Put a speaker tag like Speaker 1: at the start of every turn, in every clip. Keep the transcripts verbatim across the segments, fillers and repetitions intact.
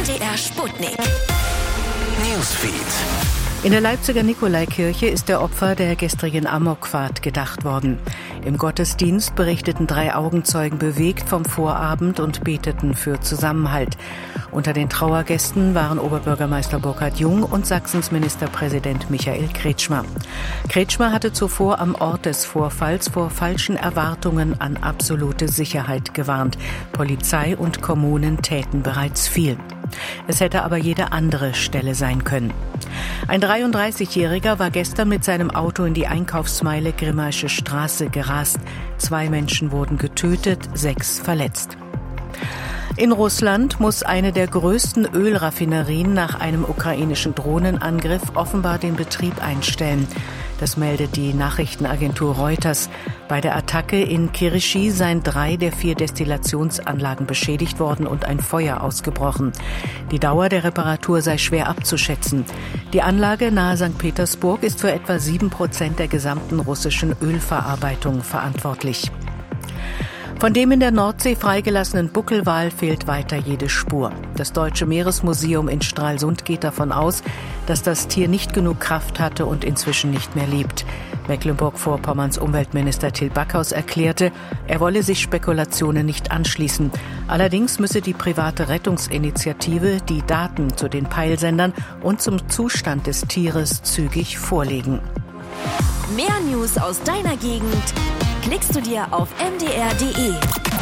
Speaker 1: M D R Sputnik.
Speaker 2: Newsfeed.
Speaker 3: In der Leipziger Nikolaikirche ist der Opfer der gestrigen Amokfahrt gedacht worden. Im Gottesdienst berichteten drei Augenzeugen bewegt vom Vorabend und beteten für Zusammenhalt. Unter den Trauergästen waren Oberbürgermeister Burkhard Jung und Sachsens Ministerpräsident Michael Kretschmer. Kretschmer hatte zuvor am Ort des Vorfalls vor falschen Erwartungen an absolute Sicherheit gewarnt. Polizei und Kommunen täten bereits viel. Es hätte aber jede andere Stelle sein können. Ein dreiunddreißigjähriger war gestern mit seinem Auto in die Einkaufsmeile Grimmaische Straße gerast. Zwei Menschen wurden getötet, sechs verletzt. In Russland muss eine der größten Ölraffinerien nach einem ukrainischen Drohnenangriff offenbar den Betrieb einstellen. Das meldet die Nachrichtenagentur Reuters. Bei der Attacke in Kirishi seien drei der vier Destillationsanlagen beschädigt worden und ein Feuer ausgebrochen. Die Dauer der Reparatur sei schwer abzuschätzen. Die Anlage nahe Sankt Petersburg ist für etwa sieben Prozent der gesamten russischen Ölverarbeitung verantwortlich. Von dem in der Nordsee freigelassenen Buckelwal fehlt weiter jede Spur. Das Deutsche Meeresmuseum in Stralsund geht davon aus, dass das Tier nicht genug Kraft hatte und inzwischen nicht mehr lebt. Mecklenburg-Vorpommerns Umweltminister Till Backhaus erklärte, er wolle sich Spekulationen nicht anschließen. Allerdings müsse die private Rettungsinitiative die Daten zu den Peilsendern und zum Zustand des Tieres zügig vorlegen.
Speaker 1: Mehr News aus deiner Gegend klickst du dir auf m d r punkt d e.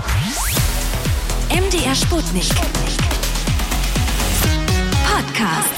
Speaker 1: M D R Sputnik. Podcast.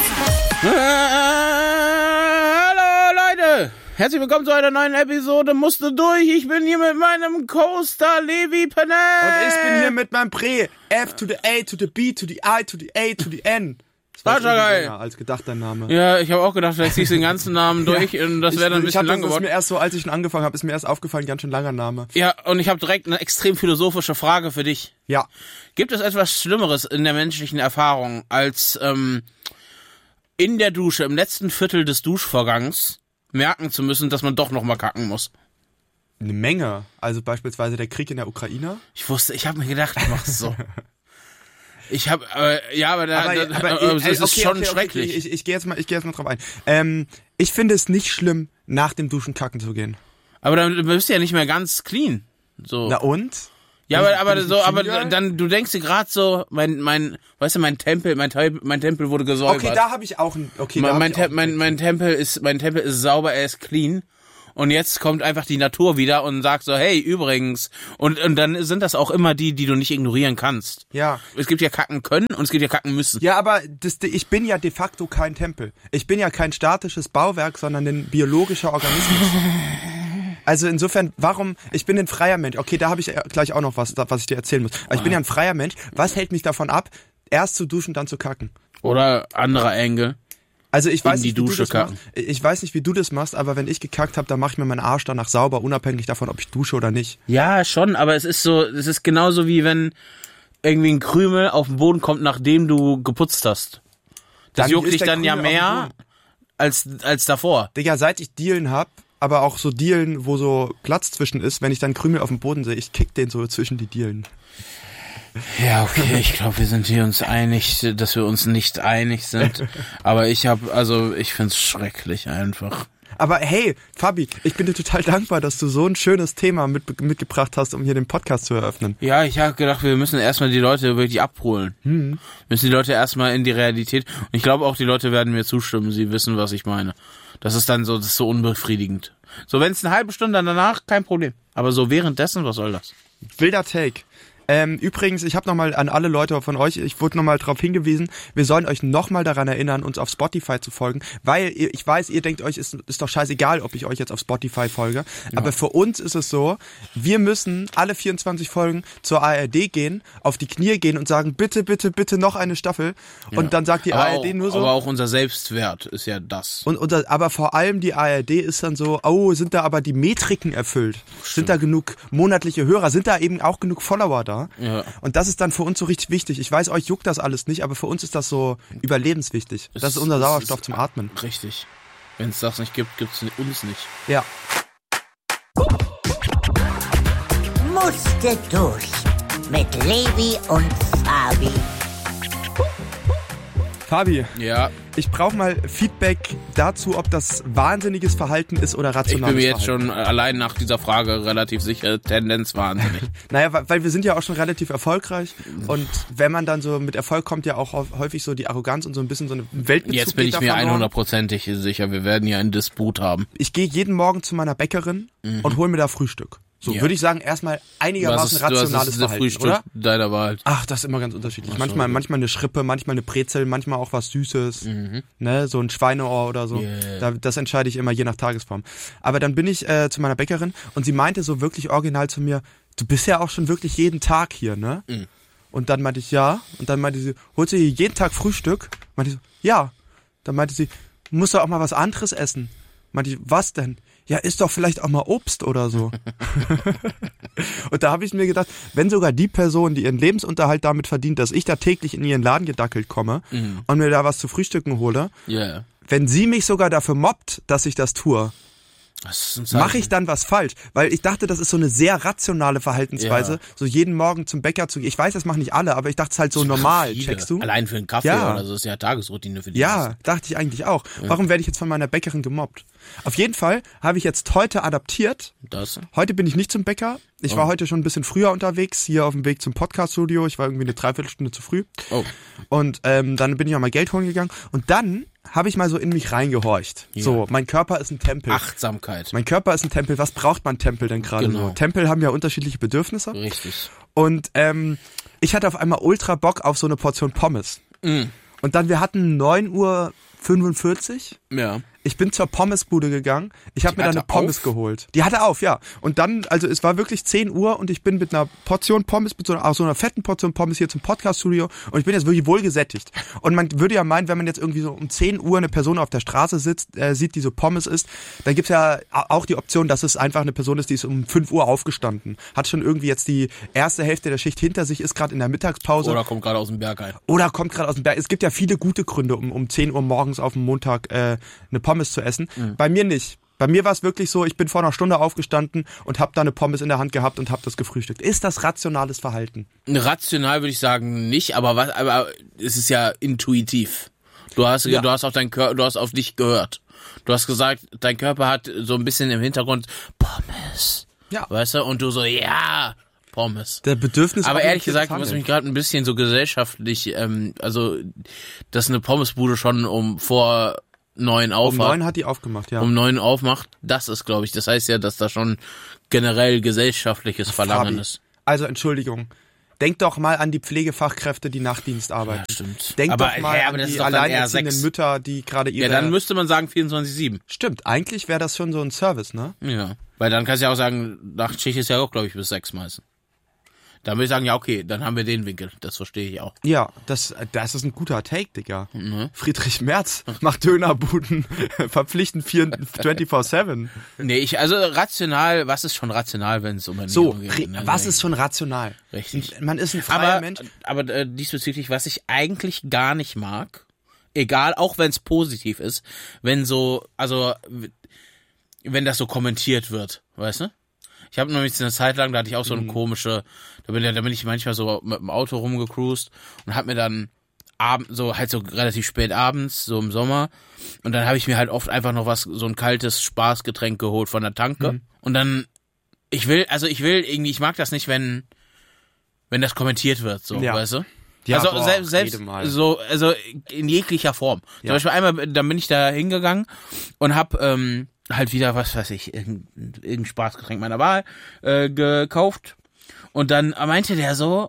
Speaker 4: Hallo Leute, herzlich willkommen zu einer neuen Episode Musste durch. Ich bin hier mit meinem Co-Star Levi Pennell.
Speaker 5: Und ich bin hier mit meinem Pre. F to the A to the B to the I to the A to the N.
Speaker 4: Das war geil.
Speaker 5: Als gedacht dein Name.
Speaker 4: Ja, ich habe auch gedacht, vielleicht ziehst du den ganzen Namen durch ja, und das wäre dann ein bisschen lang geworden.
Speaker 5: Das ist mir erst so, als ich schon angefangen habe, ist mir erst aufgefallen, ganz schön langer Name.
Speaker 4: Ja, und ich habe direkt eine extrem philosophische Frage für dich.
Speaker 5: Ja.
Speaker 4: Gibt es etwas Schlimmeres in der menschlichen Erfahrung, als ähm, in der Dusche, im letzten Viertel des Duschvorgangs, merken zu müssen, dass man doch nochmal kacken muss?
Speaker 5: Eine Menge. Also beispielsweise der Krieg in der Ukraine.
Speaker 4: Ich wusste, ich habe mir gedacht, du machst es so. Ich habe, äh, ja, aber, da,
Speaker 5: aber,
Speaker 4: da,
Speaker 5: aber
Speaker 4: äh, es
Speaker 5: okay,
Speaker 4: ist
Speaker 5: okay,
Speaker 4: schon
Speaker 5: okay,
Speaker 4: schrecklich.
Speaker 5: Okay, ich ich gehe jetzt mal, ich gehe jetzt mal drauf ein. Ähm, ich finde es nicht schlimm, nach dem Duschen kacken zu gehen.
Speaker 4: Aber dann bist du ja nicht mehr ganz clean. So.
Speaker 5: Na und?
Speaker 4: Ja, aber, aber so, aber dann, du denkst dir gerade so, mein, mein, weißt du, mein Tempel, mein Tempel, mein Tempel wurde gesäubert.
Speaker 5: Okay, da habe ich auch ein, okay,
Speaker 4: mein,
Speaker 5: da
Speaker 4: mein,
Speaker 5: hab ich auch
Speaker 4: mein, mein Tempel ist, mein Tempel ist sauber, er ist clean. Und jetzt kommt einfach die Natur wieder und sagt so, hey, übrigens. Und, und dann sind das auch immer die, die du nicht ignorieren kannst.
Speaker 5: Ja.
Speaker 4: Es gibt ja kacken können und es gibt ja kacken müssen.
Speaker 5: Ja, aber das, ich bin ja de facto kein Tempel. Ich bin ja kein statisches Bauwerk, sondern ein biologischer Organismus. Also insofern, warum, ich bin ein freier Mensch. Okay, da habe ich gleich auch noch was, was ich dir erzählen muss. Aber ich bin ja ein freier Mensch. Was hält mich davon ab, erst zu duschen, dann zu kacken?
Speaker 4: Oder anderer Engel.
Speaker 5: Also ich weiß, nicht, wie
Speaker 4: Dusche
Speaker 5: du das machst. ich weiß nicht, wie du das machst, aber wenn ich gekackt habe, dann mache ich mir meinen Arsch danach sauber, unabhängig davon, ob ich dusche oder nicht.
Speaker 4: Ja, schon, aber es ist so, es ist genauso wie wenn irgendwie ein Krümel auf den Boden kommt, nachdem du geputzt hast. Das
Speaker 5: Dann
Speaker 4: juckt
Speaker 5: ist
Speaker 4: dich
Speaker 5: der
Speaker 4: dann ja
Speaker 5: Krümel
Speaker 4: mehr als, als davor.
Speaker 5: Digga, seit ich Dielen hab, aber auch so Dielen, wo so Platz zwischen ist, wenn ich dann Krümel auf dem Boden sehe, ich kick den so zwischen die Dielen.
Speaker 4: Ja, okay, ich glaube, wir sind hier uns einig, dass wir uns nicht einig sind. Aber ich habe, also ich find's schrecklich einfach.
Speaker 5: Aber hey, Fabi, ich bin dir total dankbar, dass du so ein schönes Thema mit, mitgebracht hast, um hier den Podcast zu eröffnen.
Speaker 4: Ja, ich habe gedacht, wir müssen erstmal die Leute wirklich abholen.
Speaker 5: Hm.
Speaker 4: Müssen die Leute erstmal in die Realität. Und ich glaube auch, die Leute werden mir zustimmen, sie wissen, was ich meine. Das ist dann so, das ist so unbefriedigend. So, wenn es eine halbe Stunde danach, kein Problem. Aber so währenddessen, was soll das?
Speaker 5: Wilder Take. Ähm, übrigens, ich habe nochmal an alle Leute von euch, ich wurde nochmal darauf hingewiesen, wir sollen euch nochmal daran erinnern, uns auf Spotify zu folgen, weil ihr, ich weiß, ihr denkt euch, ist, ist doch scheißegal, ob ich euch jetzt auf Spotify folge, ja. Aber für uns ist es so, wir müssen alle vierundzwanzig Folgen zur A R D gehen, auf die Knie gehen und sagen, bitte, bitte, bitte noch eine Staffel und ja. Dann sagt die
Speaker 4: aber
Speaker 5: A R D
Speaker 4: auch,
Speaker 5: nur so.
Speaker 4: Aber auch unser Selbstwert ist ja das.
Speaker 5: Und unser, aber vor allem die A R D ist dann so, oh, sind da aber die Metriken erfüllt? Stimmt. Sind da genug monatliche Hörer? Sind da eben auch genug Follower da?
Speaker 4: Ja.
Speaker 5: Und das ist dann für uns so richtig wichtig. Ich weiß, euch juckt das alles nicht, aber für uns ist das so überlebenswichtig. Das es, ist unser Sauerstoff ist zum Atmen.
Speaker 4: Richtig. Wenn es das nicht gibt, gibt es uns nicht.
Speaker 5: Ja.
Speaker 6: Musste durch mit Levi und Fabi.
Speaker 5: Fabi,
Speaker 4: Ja,
Speaker 5: ich brauche mal Feedback dazu, ob das wahnsinniges Verhalten ist oder
Speaker 4: ich
Speaker 5: rationales
Speaker 4: bin mir jetzt
Speaker 5: Verhalten.
Speaker 4: schon allein nach dieser Frage relativ sicher, Tendenz wahnsinnig.
Speaker 5: Naja, weil, weil wir sind ja auch schon relativ erfolgreich und wenn man dann so mit Erfolg kommt ja auch häufig so die Arroganz und so ein bisschen so eine Weltbezug.
Speaker 4: Jetzt bin ich mir hundertprozentig sicher, wir werden hier einen Disput haben.
Speaker 5: Ich gehe jeden Morgen zu meiner Bäckerin
Speaker 4: Mhm.
Speaker 5: und hole mir da Frühstück. So,
Speaker 4: Ja.
Speaker 5: würde ich sagen, erstmal einigermaßen
Speaker 4: was ist,
Speaker 5: rationales
Speaker 4: was ist
Speaker 5: Verhalten,
Speaker 4: Frühstück
Speaker 5: oder?
Speaker 4: deiner Wahl?
Speaker 5: Ach, das ist immer ganz unterschiedlich.
Speaker 4: Ach so,
Speaker 5: manchmal,
Speaker 4: gut.
Speaker 5: manchmal eine Schrippe, manchmal eine Brezel, manchmal auch was Süßes,
Speaker 4: Mhm.
Speaker 5: ne, so ein Schweineohr oder so.
Speaker 4: Yeah.
Speaker 5: Da, das entscheide ich immer je nach Tagesform. Aber dann bin ich äh, zu meiner Bäckerin und sie meinte so wirklich original zu mir, du bist ja auch schon wirklich jeden Tag hier, ne?
Speaker 4: Mhm.
Speaker 5: Und dann meinte ich, ja. Und dann meinte sie, holst du hier jeden Tag Frühstück? Meinte ich so, ja. Dann meinte sie, musst du auch mal was anderes essen? Meinte ich, was denn? Ja, isst doch vielleicht auch mal Obst oder so. Und da habe ich mir gedacht, wenn sogar die Person, die ihren Lebensunterhalt damit verdient, dass ich da täglich in ihren Laden gedackelt komme
Speaker 4: Mhm.
Speaker 5: und mir da was zu frühstücken hole,
Speaker 4: Ja.
Speaker 5: wenn sie mich sogar dafür mobbt, dass ich das tue,
Speaker 4: Das ist ein Zeichen.
Speaker 5: mache ich dann was falsch? Weil ich dachte, das ist so eine sehr rationale Verhaltensweise,
Speaker 4: Ja.
Speaker 5: so jeden Morgen zum Bäcker zu gehen. Ich weiß, das machen nicht alle, aber ich dachte es halt so normal,
Speaker 4: Viele.
Speaker 5: checkst du?
Speaker 4: Allein für einen Kaffee
Speaker 5: Ja.
Speaker 4: oder so ist ja Tagesroutine für die.
Speaker 5: Ja, dachte ich eigentlich auch. Warum werde ich jetzt von meiner Bäckerin gemobbt? Auf jeden Fall habe ich jetzt heute adaptiert.
Speaker 4: Das?
Speaker 5: Heute bin ich nicht zum Bäcker. Ich
Speaker 4: Oh.
Speaker 5: war heute schon ein bisschen früher unterwegs, hier auf dem Weg zum Podcast-Studio. Ich war irgendwie eine Dreiviertelstunde zu früh.
Speaker 4: Oh.
Speaker 5: Und ähm, dann bin ich auch mal Geld holen gegangen. Und dann habe ich mal so in mich reingehorcht.
Speaker 4: Ja.
Speaker 5: So, mein Körper ist ein Tempel.
Speaker 4: Achtsamkeit.
Speaker 5: Mein Körper ist ein Tempel. Was braucht man Tempel denn gerade
Speaker 4: Genau.
Speaker 5: so? Tempel haben ja unterschiedliche Bedürfnisse.
Speaker 4: Richtig.
Speaker 5: Und ähm, ich hatte auf einmal ultra Bock auf so eine Portion Pommes.
Speaker 4: Mm.
Speaker 5: Und dann, wir hatten neun Uhr fünfundvierzig.
Speaker 4: Ja.
Speaker 5: Ich bin zur Pommesbude gegangen. Ich habe
Speaker 4: Die
Speaker 5: mir da eine
Speaker 4: hatte
Speaker 5: Pommes
Speaker 4: auf?
Speaker 5: geholt. Die hatte auf, ja. Und dann, also es war wirklich zehn Uhr und ich bin mit einer Portion Pommes, mit so einer, auch so einer fetten Portion Pommes hier zum Podcast-Studio und ich bin jetzt wirklich wohl gesättigt. Und man würde ja meinen, wenn man jetzt irgendwie so um zehn Uhr eine Person auf der Straße sitzt, äh, sieht, die so Pommes isst, dann gibt's ja auch die Option, dass es einfach eine Person ist, die ist um fünf Uhr aufgestanden. Hat schon irgendwie jetzt die erste Hälfte der Schicht hinter sich, ist gerade in der Mittagspause.
Speaker 4: Oder kommt gerade aus dem Berg ein.
Speaker 5: Oder kommt gerade aus dem Berg. Es gibt ja viele gute Gründe, um um zehn Uhr morgens auf dem Montag äh, eine Pommes zu essen.
Speaker 4: Mhm.
Speaker 5: Bei mir nicht. Bei mir war es wirklich so, ich bin vor einer Stunde aufgestanden und habe da eine Pommes in der Hand gehabt und habe das gefrühstückt. Ist das rationales Verhalten?
Speaker 4: Rational würde ich sagen nicht, aber was, aber es ist ja intuitiv. Du hast,
Speaker 5: Ja.
Speaker 4: du hast auf dein Körper, du hast auf dich gehört. Du hast gesagt, dein Körper hat so ein bisschen im Hintergrund Pommes.
Speaker 5: Ja.
Speaker 4: Weißt du? Und du so, ja, Pommes.
Speaker 5: Der Bedürfnis.
Speaker 4: Aber ehrlich gesagt, was mich gerade ein bisschen so gesellschaftlich, ähm, also, dass eine Pommesbude schon um vor neun
Speaker 5: um
Speaker 4: aufmacht.
Speaker 5: neun hat die aufgemacht, ja.
Speaker 4: um neun aufmacht, das ist, glaube ich, das heißt ja, dass da schon generell gesellschaftliches Verlangen
Speaker 5: Fabi.
Speaker 4: ist.
Speaker 5: Also Entschuldigung. Denk doch mal an die Pflegefachkräfte, die Nachtdienst arbeiten.
Speaker 4: Ja, stimmt.
Speaker 5: Denk
Speaker 4: aber,
Speaker 5: doch mal
Speaker 4: ja,
Speaker 5: an
Speaker 4: aber das
Speaker 5: die
Speaker 4: ist doch dann eher
Speaker 5: alleinerziehenden
Speaker 4: sechs.
Speaker 5: Mütter, die gerade ihre...
Speaker 4: Ja, dann müsste man sagen vierundzwanzig sieben.
Speaker 5: Stimmt, eigentlich wäre das schon so ein Service, ne?
Speaker 4: Ja, weil dann kannst du ja auch sagen, Nachtschicht ist ja auch, glaube ich, bis sechs meistens. Dann würde ich sagen, ja, okay, dann haben wir den Winkel. Das verstehe ich auch.
Speaker 5: Ja, das, das ist ein guter Take, Digga.
Speaker 4: Mhm.
Speaker 5: Friedrich Merz macht Dönerbuden verpflichtend vierundzwanzig sieben.
Speaker 4: Nee, ich, also rational, was ist schon rational, wenn es um
Speaker 5: So,
Speaker 4: Ernährung geht?
Speaker 5: re- was ist schon rational?
Speaker 4: Richtig.
Speaker 5: Man ist ein freier
Speaker 4: Aber,
Speaker 5: Mensch.
Speaker 4: aber äh, diesbezüglich, was ich eigentlich gar nicht mag, egal, auch wenn es positiv ist, wenn so, also, w- wenn das so kommentiert wird, weißt du? Ich habe nämlich eine Zeit lang, da hatte ich auch so eine komische, da bin, da bin ich manchmal so mit dem Auto rumgecruised und hab mir dann abend, so halt so relativ spät abends, so im Sommer, und dann habe ich mir halt oft einfach noch was, so ein kaltes Spaßgetränk geholt von der Tanke.
Speaker 5: Mhm.
Speaker 4: Und dann, ich will, also ich will irgendwie, ich mag das nicht, wenn, wenn das kommentiert wird, so,
Speaker 5: Ja.
Speaker 4: weißt du?
Speaker 5: Ja,
Speaker 4: also
Speaker 5: boah,
Speaker 4: selbst, selbst
Speaker 5: rede mal.
Speaker 4: so, also in jeglicher Form. Zum
Speaker 5: Ja.
Speaker 4: Beispiel einmal, dann bin ich da hingegangen und hab ähm, halt wieder, was weiß ich, irgendein, irgendein Spaßgetränk meiner Wahl äh, gekauft. Und dann meinte der so,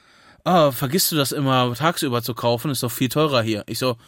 Speaker 4: oh, vergisst du das immer tagsüber zu kaufen? Ist doch viel teurer hier. Ich so,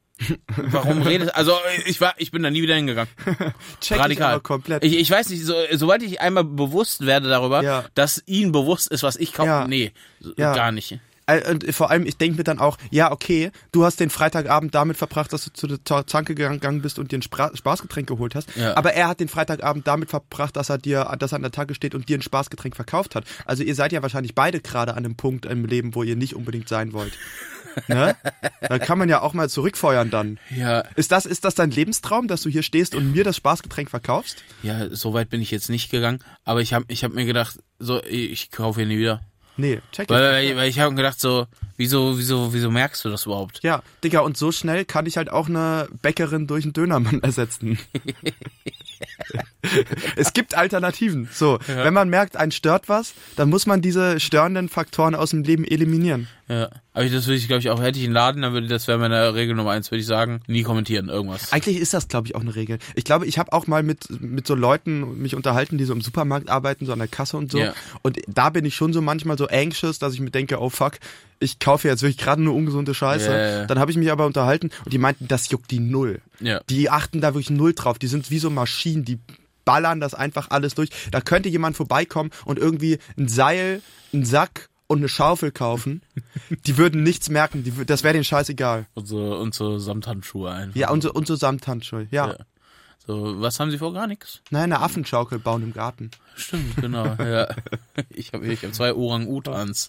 Speaker 4: warum redest Also ich war, ich bin da nie wieder hingegangen.
Speaker 5: Check ich
Speaker 4: Radikal.
Speaker 5: aber komplett.
Speaker 4: Ich, ich weiß nicht, so, sobald ich einmal bewusst werde darüber,
Speaker 5: Ja.
Speaker 4: dass ihm bewusst ist, was ich kaufe,
Speaker 5: Ja.
Speaker 4: nee, so,
Speaker 5: Ja.
Speaker 4: gar nicht.
Speaker 5: Äh, Und vor allem, ich denke mir dann auch, ja, okay, du hast den Freitagabend damit verbracht, dass du zu der Ta- Tanke gegangen bist und dir ein Spra- Spaßgetränk geholt hast.
Speaker 4: Ja.
Speaker 5: Aber er hat den Freitagabend damit verbracht, dass er dir, dass er an der Tanke steht und dir ein Spaßgetränk verkauft hat. Also ihr seid ja wahrscheinlich beide gerade an einem Punkt im Leben, wo ihr nicht unbedingt sein wollt. Ne? Da kann man ja auch mal zurückfeuern dann.
Speaker 4: Ja,
Speaker 5: Ist das, ist das dein Lebenstraum, dass du hier stehst und mir das Spaßgetränk verkaufst?
Speaker 4: ja, so weit bin ich jetzt nicht gegangen, aber ich habe ich hab mir gedacht, so, ich kaufe hier nie wieder.
Speaker 5: Nee, check
Speaker 4: Weil,
Speaker 5: it.
Speaker 4: weil, weil ich habe gedacht so, wieso, wieso, wieso merkst du das überhaupt?
Speaker 5: Ja, Digga, und so schnell kann ich halt auch eine Bäckerin durch einen Dönermann ersetzen. Es gibt Alternativen. So,
Speaker 4: Ja.
Speaker 5: wenn man merkt, einen stört was, dann muss man diese störenden Faktoren aus dem Leben eliminieren.
Speaker 4: Ja, aber das würde ich, glaube ich, auch, hätte ich einen Laden, dann würde das wäre meine Regel Nummer eins, würde ich sagen, nie kommentieren, irgendwas.
Speaker 5: Eigentlich ist das, glaube ich, auch eine Regel. Ich glaube, ich habe auch mal mit mit so Leuten mich unterhalten, die so im Supermarkt arbeiten, so an der Kasse und so.
Speaker 4: Ja.
Speaker 5: Und da bin ich schon so manchmal so anxious, dass ich mir denke, oh fuck, ich kaufe jetzt wirklich gerade nur ungesunde Scheiße.
Speaker 4: Ja, ja.
Speaker 5: Dann habe ich mich aber unterhalten und die meinten, das juckt die null.
Speaker 4: Ja.
Speaker 5: Die achten da wirklich null drauf. Die sind wie so Maschinen, die ballern das einfach alles durch. Da könnte jemand vorbeikommen und irgendwie ein Seil, einen Sack und eine Schaufel kaufen. Die würden nichts merken. Die, wür- das wäre denen scheißegal.
Speaker 4: Und so, und so Samthandschuhe einfach.
Speaker 5: Ja, und so, und so Samthandschuhe. Ja.
Speaker 4: Ja. So, was haben sie vor? Gar nichts.
Speaker 5: Nein, eine Affenschaukel bauen im Garten.
Speaker 4: Stimmt, genau, ja. Ich habe ich hab zwei Orang-Utans.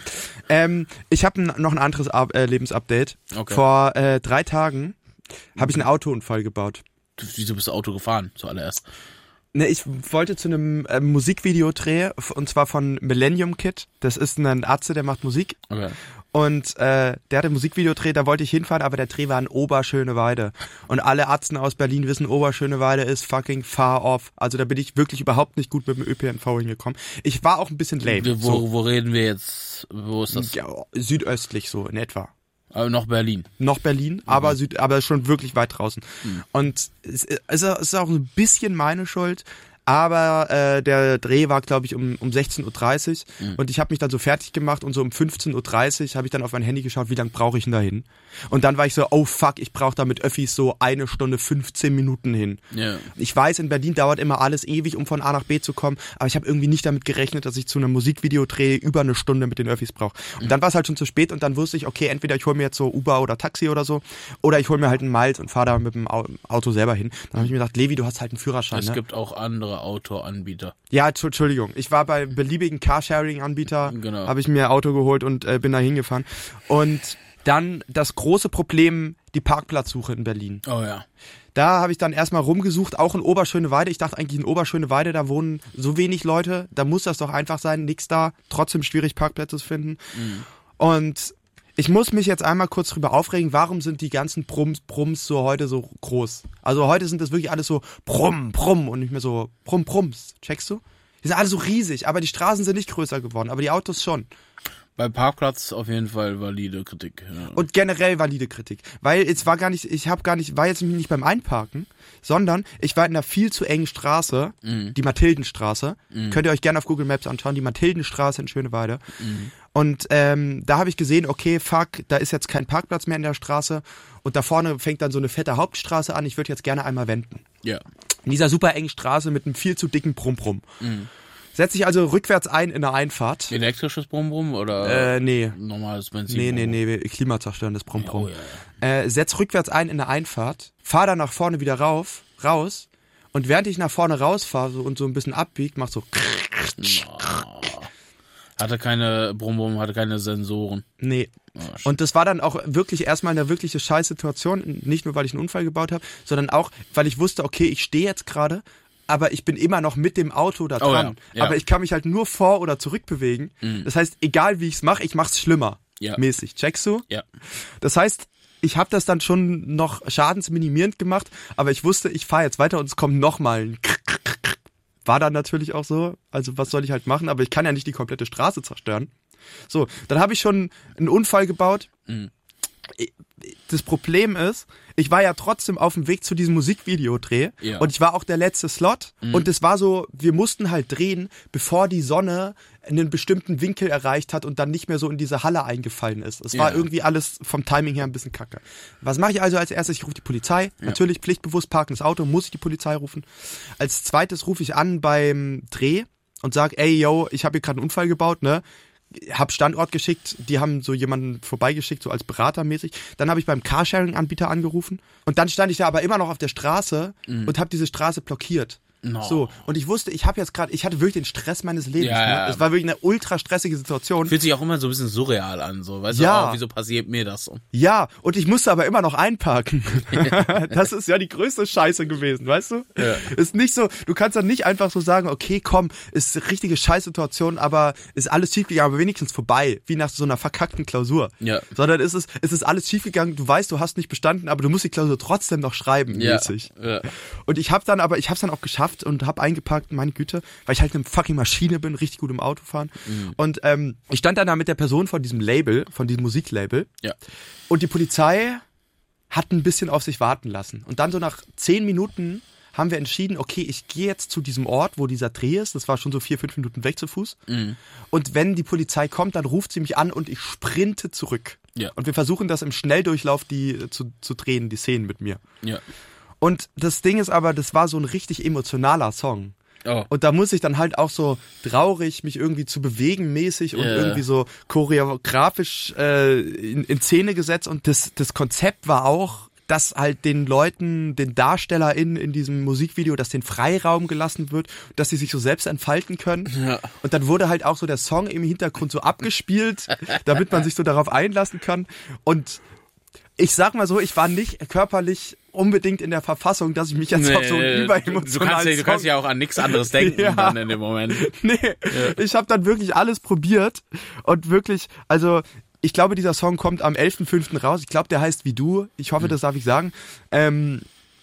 Speaker 5: Ähm, ich habe noch ein anderes Ab- äh, Lebensupdate.
Speaker 4: Okay.
Speaker 5: Vor äh, drei Tagen habe ich einen Autounfall gebaut.
Speaker 4: Du, wieso bist du Auto gefahren, zuallererst?
Speaker 5: Ne, ich wollte zu einem äh, Musikvideo-Dreh, f- und zwar von Millennium Kid. Das ist ein Arzt, der macht Musik.
Speaker 4: Okay.
Speaker 5: Und äh, der hatte ein Musikvideodreh, da wollte ich hinfahren, aber der Dreh war in Oberschöneweide. Und alle Ärzte aus Berlin wissen, Oberschöneweide ist fucking far off. Also da bin ich wirklich überhaupt nicht gut mit dem Ö P N V hingekommen. Ich war auch ein bisschen lame.
Speaker 4: Wo,
Speaker 5: So,
Speaker 4: wo reden wir jetzt? Wo ist das?
Speaker 5: ja, südöstlich so in etwa.
Speaker 4: Aber noch Berlin.
Speaker 5: Noch Berlin, aber Süd, aber schon wirklich weit draußen. Und es ist, es ist auch ein bisschen meine Schuld, aber äh, der Dreh war, glaube ich, um, um sechzehn Uhr dreißig und ich habe mich dann so fertig gemacht und so um fünfzehn Uhr dreißig habe ich dann auf mein Handy geschaut, wie lange brauche ich denn da hin? Und dann war ich so, oh fuck, ich brauche da mit Öffis so eine Stunde fünfzehn Minuten hin.
Speaker 4: Ja.
Speaker 5: Ich weiß, in Berlin dauert immer alles ewig, um von A nach B zu kommen, aber ich habe irgendwie nicht damit gerechnet, dass ich zu einem Musikvideodreh über eine Stunde mit den Öffis brauche. Und dann war es halt schon zu spät und dann wusste ich, okay, entweder ich hole mir jetzt so Uber oder Taxi oder so, oder ich hole mir halt einen Miles und fahre da mit dem Au- Auto selber hin. Dann habe ich mir gedacht, Levi, du hast halt einen Führerschein,
Speaker 4: Es
Speaker 5: ne?
Speaker 4: gibt auch andere Autoanbieter.
Speaker 5: Ja, Entschu- Entschuldigung, ich war bei beliebigen Carsharing-Anbieter,
Speaker 4: Genau.
Speaker 5: habe ich mir ein Auto geholt und äh, bin da hingefahren. Und dann das große Problem, die Parkplatzsuche in Berlin.
Speaker 4: Oh ja.
Speaker 5: Da habe ich dann erstmal rumgesucht, auch in Oberschöneweide. Ich dachte eigentlich in Oberschöneweide, da wohnen so wenig Leute, da muss das doch einfach sein, nix da, trotzdem schwierig Parkplätze zu finden.
Speaker 4: Mhm.
Speaker 5: Und ich muss mich jetzt einmal kurz drüber aufregen, warum sind die ganzen Brums, Brums so heute so groß? Also heute sind das wirklich alles so Brumm, Brumm und nicht mehr so Brumm, Brums. Checkst du? Die sind alle so riesig, aber die Straßen sind nicht größer geworden, aber die Autos schon.
Speaker 4: Bei Parkplatz auf jeden Fall valide Kritik. Ja.
Speaker 5: Und generell valide Kritik. Weil es war gar nicht, ich habe gar nicht, war jetzt nicht beim Einparken, sondern ich war in einer viel zu engen Straße,
Speaker 4: Mhm.
Speaker 5: die Mathildenstraße. Könnt ihr euch gerne auf Google Maps anschauen, die Mathildenstraße in Schöneweide.
Speaker 4: Mhm.
Speaker 5: Und ähm, da habe ich gesehen, okay, fuck, da ist jetzt kein Parkplatz mehr in der Straße. Und da vorne fängt dann so eine fette Hauptstraße an. Ich würde jetzt gerne einmal wenden.
Speaker 4: Ja.
Speaker 5: In dieser super engen Straße mit einem viel zu dicken Brumm-Brumm.
Speaker 4: Mhm.
Speaker 5: Setze ich also rückwärts ein in der Einfahrt.
Speaker 4: Elektrisches Brumm-Brumm oder
Speaker 5: Äh, nee.
Speaker 4: normales Benzin?
Speaker 5: Nee, nee, nee, klimazerstörendes Brumm-Brumm.
Speaker 4: Oh, ja, ja.
Speaker 5: Äh, setz rückwärts ein in der Einfahrt, fahr dann nach vorne wieder rauf, raus und während ich nach vorne rausfahre so, und so ein bisschen abbiegt, mach so
Speaker 4: Hatte keine Brumm-Brumm, hatte keine Sensoren.
Speaker 5: nee.
Speaker 4: Oh, shit.
Speaker 5: Und das war dann auch wirklich erstmal eine wirkliche Scheißsituation, nicht nur weil ich einen Unfall gebaut habe, sondern auch weil ich wusste, okay, ich stehe jetzt gerade, aber ich bin immer noch mit dem Auto da
Speaker 4: Oh,
Speaker 5: dran.
Speaker 4: ja, ja.
Speaker 5: Aber ich kann mich halt nur vor oder zurück bewegen. Das heißt, egal wie ich's mache, ich mach's schlimmer.
Speaker 4: Ja.
Speaker 5: Mäßig. Checkst du?
Speaker 4: Ja.
Speaker 5: Das heißt, ich habe das dann schon noch schadensminimierend gemacht, aber ich wusste, ich fahre jetzt weiter und es kommt nochmal ein War dann natürlich auch so. Also was soll ich halt machen? Aber ich kann ja nicht die komplette Straße zerstören. So, dann habe ich schon einen Unfall gebaut.
Speaker 4: Mhm.
Speaker 5: Das Problem ist, ich war ja trotzdem auf dem Weg zu diesem Musikvideodreh
Speaker 4: Ja.
Speaker 5: und ich war auch der letzte Slot und es war so, wir mussten halt drehen, bevor die Sonne einen bestimmten Winkel erreicht hat und dann nicht mehr so in diese Halle eingefallen ist. Es war
Speaker 4: Ja.
Speaker 5: irgendwie alles vom Timing her ein bisschen kacke. Was mache ich also als erstes? Ich rufe die Polizei. Natürlich pflichtbewusst parkendes Auto, muss ich die Polizei rufen. Als zweites rufe ich an beim Dreh und sage, ey, yo, ich habe hier gerade einen Unfall gebaut, ne? Hab Standort geschickt, die haben so jemanden vorbeigeschickt, so als Berater mäßig. Dann habe ich beim Carsharing-Anbieter angerufen und dann stand ich da aber immer noch auf der Straße und habe diese Straße blockiert.
Speaker 4: No.
Speaker 5: So, und ich wusste, ich habe jetzt gerade, ich hatte wirklich den Stress meines Lebens.
Speaker 4: Ja,
Speaker 5: ne?
Speaker 4: ja.
Speaker 5: Es war wirklich eine ultra stressige Situation.
Speaker 4: Fühlt sich auch immer so ein bisschen surreal an, so. Weißt
Speaker 5: Ja.
Speaker 4: du, oh, wieso passiert mir das so?
Speaker 5: Ja, und ich musste aber immer noch einparken. Das ist ja die größte Scheiße gewesen, weißt du?
Speaker 4: Ja.
Speaker 5: Ist nicht so, du kannst dann nicht einfach so sagen, okay, komm, ist eine richtige Scheißsituation, aber ist alles schiefgegangen, aber wenigstens vorbei, wie nach so einer verkackten Klausur.
Speaker 4: Ja.
Speaker 5: Sondern es ist, es ist alles schiefgegangen, du weißt, du hast nicht bestanden, aber du musst die Klausur trotzdem noch schreiben,
Speaker 4: Ja.
Speaker 5: mäßig.
Speaker 4: Ja.
Speaker 5: Und ich habe dann aber, ich habe es dann auch geschafft und habe eingepackt, meine Güte, weil ich halt eine fucking Maschine bin, richtig gut im Autofahren. Mhm. Und ähm, ich stand dann da mit der Person von diesem Label, von diesem Musiklabel.
Speaker 4: Ja.
Speaker 5: Und die Polizei hat ein bisschen auf sich warten lassen. Und dann so nach zehn Minuten haben wir entschieden, okay, ich gehe jetzt zu diesem Ort, wo dieser Dreh ist. Das war schon so vier, fünf Minuten weg zu Fuß. Mhm. Und wenn die Polizei kommt, dann ruft sie mich an und ich sprinte zurück.
Speaker 4: Ja.
Speaker 5: Und wir versuchen das im Schnelldurchlauf die zu, zu drehen, die Szenen mit mir.
Speaker 4: Ja.
Speaker 5: Und das Ding ist aber, das war so ein richtig emotionaler Song.
Speaker 4: Oh.
Speaker 5: Und da muss ich dann halt auch so traurig mich irgendwie zu bewegen mäßig und
Speaker 4: Yeah.
Speaker 5: irgendwie so choreografisch äh, in, in Szene gesetzt. Und das, das Konzept war auch, dass halt den Leuten, den DarstellerInnen in diesem Musikvideo, dass den Freiraum gelassen wird, dass sie sich so selbst entfalten können.
Speaker 4: Ja.
Speaker 5: Und dann wurde halt auch so der Song im Hintergrund so abgespielt, damit man sich so darauf einlassen kann. Und ich sag mal so, ich war nicht körperlich unbedingt in der Verfassung, dass ich mich jetzt
Speaker 4: Nee,
Speaker 5: auf so einen
Speaker 4: du
Speaker 5: überemotionalen
Speaker 4: kannst, ja, du
Speaker 5: Song...
Speaker 4: kannst ja auch an nichts anderes denken
Speaker 5: Ja.
Speaker 4: dann in dem Moment.
Speaker 5: Nee, ich habe dann wirklich alles probiert und wirklich, also ich glaube, dieser Song kommt am elften fünften raus. Ich glaube, der heißt Wie du. Ich hoffe, das darf ich sagen. Ähm,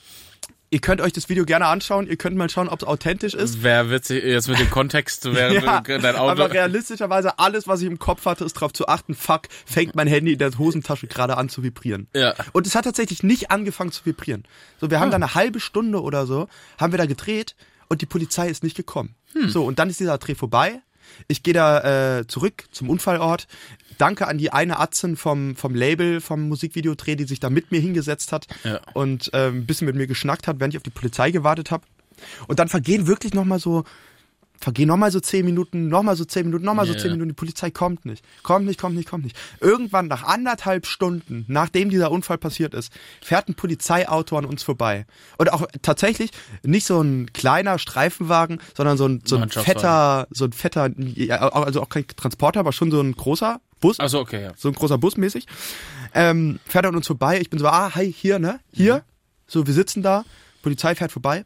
Speaker 5: ihr könnt euch das Video gerne anschauen. Ihr könnt mal schauen, ob es authentisch ist.
Speaker 4: Wer wird sich jetzt mit dem Kontext, während
Speaker 5: Ja,
Speaker 4: du dein Auto...
Speaker 5: aber realistischerweise alles, was ich im Kopf hatte, ist darauf zu achten, fuck, fängt mein Handy in der Hosentasche gerade an zu vibrieren.
Speaker 4: Ja.
Speaker 5: Und es hat tatsächlich nicht angefangen zu vibrieren. So, wir haben da eine halbe Stunde oder so, haben wir da gedreht und die Polizei ist nicht gekommen. Hm. So, und dann ist dieser Dreh vorbei. Ich gehe da äh, zurück zum Unfallort. Danke an die eine Atzen vom, vom Label, vom Musikvideodreh, die sich da mit mir hingesetzt hat
Speaker 4: Ja.
Speaker 5: und ähm, ein bisschen mit mir geschnackt hat, während ich auf die Polizei gewartet habe. Und dann vergehen wirklich nochmal so, vergehen nochmal so zehn Minuten, nochmal so zehn Minuten, nochmal
Speaker 4: Ja.
Speaker 5: so zehn Minuten. Die Polizei kommt nicht, kommt nicht, kommt nicht, kommt nicht. Irgendwann nach anderthalb Stunden, nachdem dieser Unfall passiert ist, fährt ein Polizeiauto an uns vorbei. Und auch tatsächlich nicht so ein kleiner Streifenwagen, sondern so ein, so ein
Speaker 4: Mannschaftswagen.
Speaker 5: fetter, so ein fetter, ja, also auch kein Transporter, aber schon so ein großer Bus.
Speaker 4: Achso, okay, ja.
Speaker 5: So ein großer Bus mäßig. Ähm, fährt an uns vorbei. Ich bin so, ah, hi, hier, ne? Hier. Mhm. So, wir sitzen da. Polizei fährt vorbei.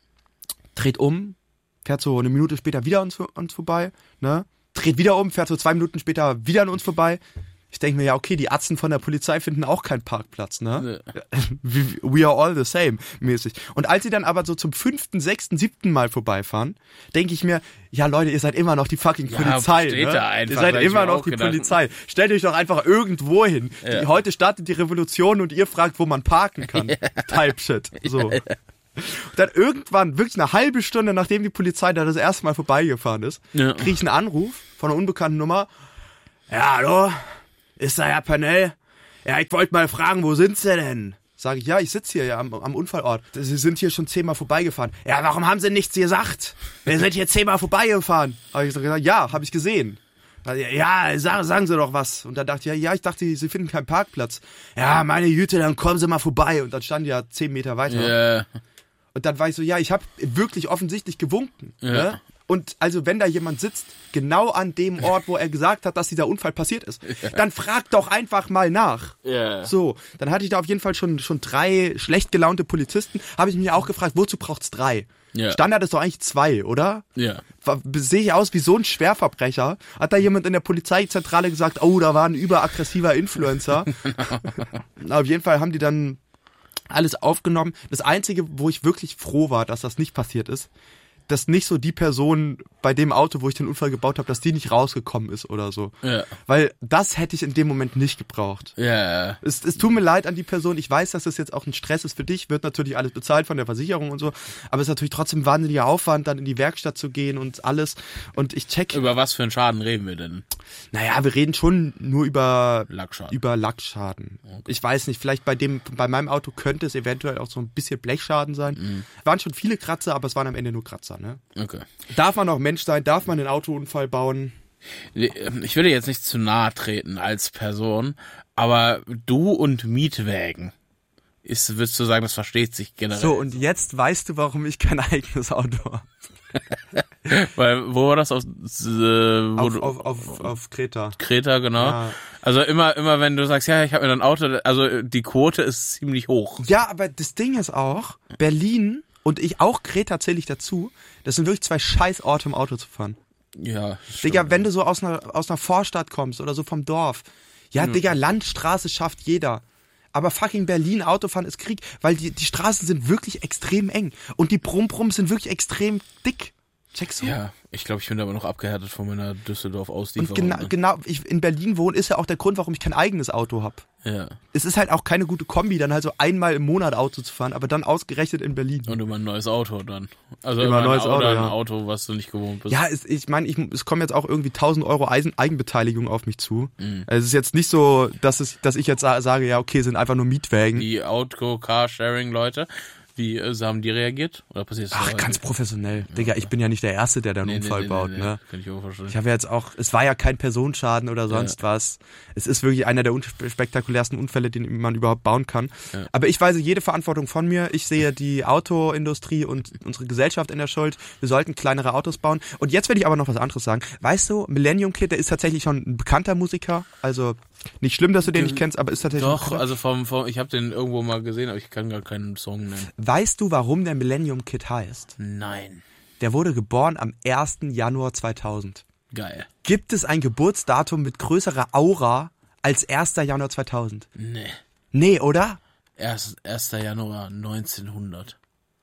Speaker 5: Dreht um. Fährt so eine Minute später wieder an uns, uns vorbei, ne? Dreht wieder um, fährt so zwei Minuten später wieder an uns vorbei. Ich denke mir, ja, okay, die Atzen von der Polizei finden auch keinen Parkplatz, ne? Ja. We are all the same, mäßig. Und als sie dann aber so zum fünften, sechsten, siebten Mal vorbeifahren, denke ich mir, ja, Leute, ihr seid immer noch die fucking
Speaker 4: Ja,
Speaker 5: Polizei,
Speaker 4: steht
Speaker 5: ne?
Speaker 4: da einfach,
Speaker 5: Ihr seid
Speaker 4: hab ich
Speaker 5: immer
Speaker 4: mir
Speaker 5: noch
Speaker 4: auch
Speaker 5: die
Speaker 4: gedacht.
Speaker 5: Polizei. Stellt euch doch einfach irgendwo hin.
Speaker 4: Ja.
Speaker 5: Die, heute startet die Revolution und ihr fragt, wo man parken kann. Type Shit. So. Und dann irgendwann, wirklich eine halbe Stunde, nachdem die Polizei da das erste Mal vorbeigefahren ist,
Speaker 4: Ja.
Speaker 5: kriege ich einen Anruf von einer unbekannten Nummer. Ja, hallo? Ist da Herr Panell? Ja, ich wollte mal fragen, wo sind Sie denn? Sag ich, ja, ich sitze hier ja am, am Unfallort. Sie sind hier schon zehnmal vorbeigefahren. Ja, warum haben Sie nichts gesagt? Wir sind hier zehnmal vorbeigefahren. Habe ich so gesagt, ja, habe ich gesehen. Ja, sagen, sagen Sie doch was. Und dann dachte ich, ja, ja, ich dachte, Sie finden keinen Parkplatz. Ja, meine Güte, dann kommen Sie mal vorbei. Und dann stand die ja zehn Meter weiter.
Speaker 4: Ja.
Speaker 5: Und dann war ich so, ja, ich habe wirklich offensichtlich gewunken.
Speaker 4: Ja.
Speaker 5: Ne? Und also wenn da jemand sitzt, genau an dem Ort, wo er gesagt hat, dass dieser Unfall passiert ist, ja. dann frag doch einfach mal nach.
Speaker 4: Ja.
Speaker 5: So, dann hatte ich da auf jeden Fall schon schon drei schlecht gelaunte Polizisten. Habe ich mich auch gefragt, wozu braucht's drei?
Speaker 4: Ja.
Speaker 5: Standard ist doch eigentlich zwei, oder?
Speaker 4: Ja.
Speaker 5: Sehe ich aus wie so ein Schwerverbrecher? Hat da jemand in der Polizeizentrale gesagt, oh, da war ein überaggressiver Influencer? Auf jeden Fall haben die dann alles aufgenommen. Das Einzige, wo ich wirklich froh war, dass das nicht passiert ist, dass nicht so die Person bei dem Auto, wo ich den Unfall gebaut habe, dass die nicht rausgekommen ist oder so.
Speaker 4: Ja.
Speaker 5: Weil das hätte ich in dem Moment nicht gebraucht.
Speaker 4: Ja.
Speaker 5: Es, es tut mir leid an die Person. Ich weiß, dass das jetzt auch ein Stress ist für dich. Wird natürlich alles bezahlt von der Versicherung und so. Aber es ist natürlich trotzdem ein wahnsinniger Aufwand, dann in die Werkstatt zu gehen und alles. Und ich check...
Speaker 4: Über was für einen Schaden reden wir denn?
Speaker 5: Naja, wir reden schon nur über
Speaker 4: Lackschaden.
Speaker 5: Über Lackschaden. Okay. Ich weiß nicht, vielleicht bei dem, bei meinem Auto könnte es eventuell auch so ein bisschen Blechschaden sein. Mhm. Es waren schon viele Kratzer, aber es waren am Ende nur Kratzer, ne?
Speaker 4: Okay.
Speaker 5: Darf man auch Mensch sein? Darf man einen Autounfall bauen?
Speaker 4: Ich will dir jetzt nicht zu nahe treten als Person, aber du und Mietwägen. ist, würdest du sagen, das versteht sich generell.
Speaker 5: So, und jetzt weißt du, warum ich kein eigenes Auto habe.
Speaker 4: Weil, wo war das? Auf, äh, wo
Speaker 5: Auf,
Speaker 4: du,
Speaker 5: auf, auf, auf Kreta.
Speaker 4: Kreta, genau.
Speaker 5: Ja.
Speaker 4: Also immer, immer wenn du sagst, ja, ich habe mir ein Auto, also die Quote ist ziemlich hoch.
Speaker 5: Ja, aber das Ding ist auch, Berlin und ich auch, Kreta zähle ich dazu, das sind wirklich zwei Scheißorte, um Auto zu fahren.
Speaker 4: Ja.
Speaker 5: Digga, wenn du so aus einer, aus einer Vorstadt kommst oder so vom Dorf, ja, mhm. Digga, Landstraße schafft jeder. Aber fucking Berlin, Autofahren ist Krieg, weil die, die Straßen sind wirklich extrem eng. Und die Brumm-Brumms sind wirklich extrem dick. Checkst du?
Speaker 4: Ja, ich glaube, ich bin aber noch abgehärtet von meiner Düsseldorf-Auslieferung.
Speaker 5: Und gena-
Speaker 4: ne?
Speaker 5: genau, ich in Berlin wohne, ist ja auch der Grund, warum ich kein eigenes Auto habe.
Speaker 4: Ja.
Speaker 5: Es ist halt auch keine gute Kombi, dann halt so einmal im Monat Auto zu fahren, aber dann ausgerechnet in Berlin.
Speaker 4: Und immer ein neues Auto dann. Also
Speaker 5: Immer
Speaker 4: immer,
Speaker 5: ein neues
Speaker 4: ein,
Speaker 5: Auto,
Speaker 4: oder ein
Speaker 5: ja.
Speaker 4: Auto, was du nicht gewohnt bist.
Speaker 5: Ja, es, ich meine, ich, es kommen jetzt auch irgendwie tausend Euro Eisen, Eigenbeteiligung auf mich zu.
Speaker 4: Mhm.
Speaker 5: Also es ist jetzt nicht so, dass, es, dass ich jetzt sa- sage, ja okay, sind einfach nur Mietwägen.
Speaker 4: Die Auto-Car-Sharing-Leute, wie äh, haben die reagiert? Oder passiert das
Speaker 5: Ach,
Speaker 4: da
Speaker 5: ganz
Speaker 4: heute?
Speaker 5: professionell. Ja. Digga, ich bin ja nicht der Erste, der da einen
Speaker 4: Nee,
Speaker 5: Unfall
Speaker 4: nee,
Speaker 5: baut.
Speaker 4: nee, nee,
Speaker 5: Ne?
Speaker 4: Kann ich auch verstehen.
Speaker 5: Ich habe ja jetzt auch, es war ja kein Personenschaden oder sonst ja. was. Es ist wirklich einer der unspektakulärsten Unfälle, den man überhaupt bauen kann. Ja. Aber ich weise jede Verantwortung von mir. Ich sehe die Autoindustrie und unsere Gesellschaft in der Schuld. Wir sollten kleinere Autos bauen. Und jetzt will ich aber noch was anderes sagen. Weißt du, Millennium Kid, der ist tatsächlich schon ein bekannter Musiker. Also nicht schlimm, dass du den nicht kennst, aber ist tatsächlich
Speaker 4: Doch, also vom, vom ich habe den irgendwo mal gesehen, aber ich kann gar keinen Song nennen.
Speaker 5: Weißt du, warum der Millennium Kid heißt?
Speaker 4: Nein.
Speaker 5: Der wurde geboren am ersten Januar zweitausend.
Speaker 4: Geil.
Speaker 5: Gibt es ein Geburtsdatum mit größerer Aura als erster Januar zweitausend?
Speaker 4: Nee.
Speaker 5: Nee, oder?
Speaker 4: Erst, erster Januar neunzehnhundert.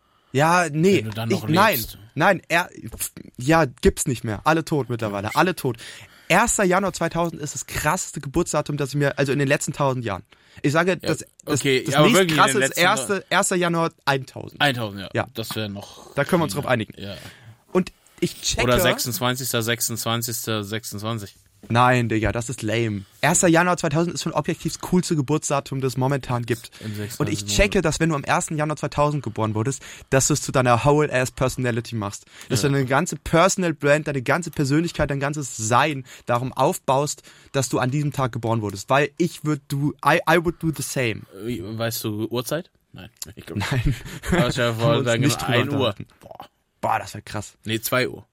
Speaker 5: Ja, nee.
Speaker 4: Wenn du dann noch
Speaker 5: ich, nein,
Speaker 4: lebst.
Speaker 5: nein, er, ja, gibt's nicht mehr. Alle tot mittlerweile, alle tot. erster Januar zweitausend ist das krasseste Geburtsdatum, das ich mir, also in den letzten tausend Jahren. Ich sage, das,
Speaker 4: Ja,
Speaker 5: das,
Speaker 4: okay,
Speaker 5: das
Speaker 4: aber
Speaker 5: nächst
Speaker 4: wirklich in den
Speaker 5: krasse ist
Speaker 4: letzten-
Speaker 5: erste, erster Januar eintausend.
Speaker 4: eintausend, ja.
Speaker 5: Ja.
Speaker 4: Das wäre noch...
Speaker 5: Da können wir uns drauf einigen.
Speaker 4: Ja.
Speaker 5: Und ich checke...
Speaker 4: Oder sechsundzwanzigster sechsundzwanzigster sechsundzwanzig.
Speaker 5: Nein, Digga, das ist lame. erster Januar zweitausend ist schon objektiv das coolste Geburtsdatum, das es momentan gibt.
Speaker 4: Im sechsundzwanzigsten
Speaker 5: Und ich checke, dass wenn du am ersten Januar zweitausend geboren wurdest, dass du es zu deiner Whole-Ass-Personality machst. Dass
Speaker 4: Ja.
Speaker 5: du deine ganze Personal Brand, deine ganze Persönlichkeit, dein ganzes Sein darum aufbaust, dass du an diesem Tag geboren wurdest. Weil ich würde do, I, I would do the same.
Speaker 4: Weißt du Uhrzeit? Nein. Ich glaube
Speaker 5: Nein.
Speaker 4: Aber ich ja
Speaker 5: Können wir
Speaker 4: vor,
Speaker 5: uns
Speaker 4: dann
Speaker 5: nicht
Speaker 4: genau
Speaker 5: drüber
Speaker 4: ein Uhr.
Speaker 5: unterhalten.
Speaker 4: Boah.
Speaker 5: Boah, das wäre krass.
Speaker 4: Nee, zwei Uhr.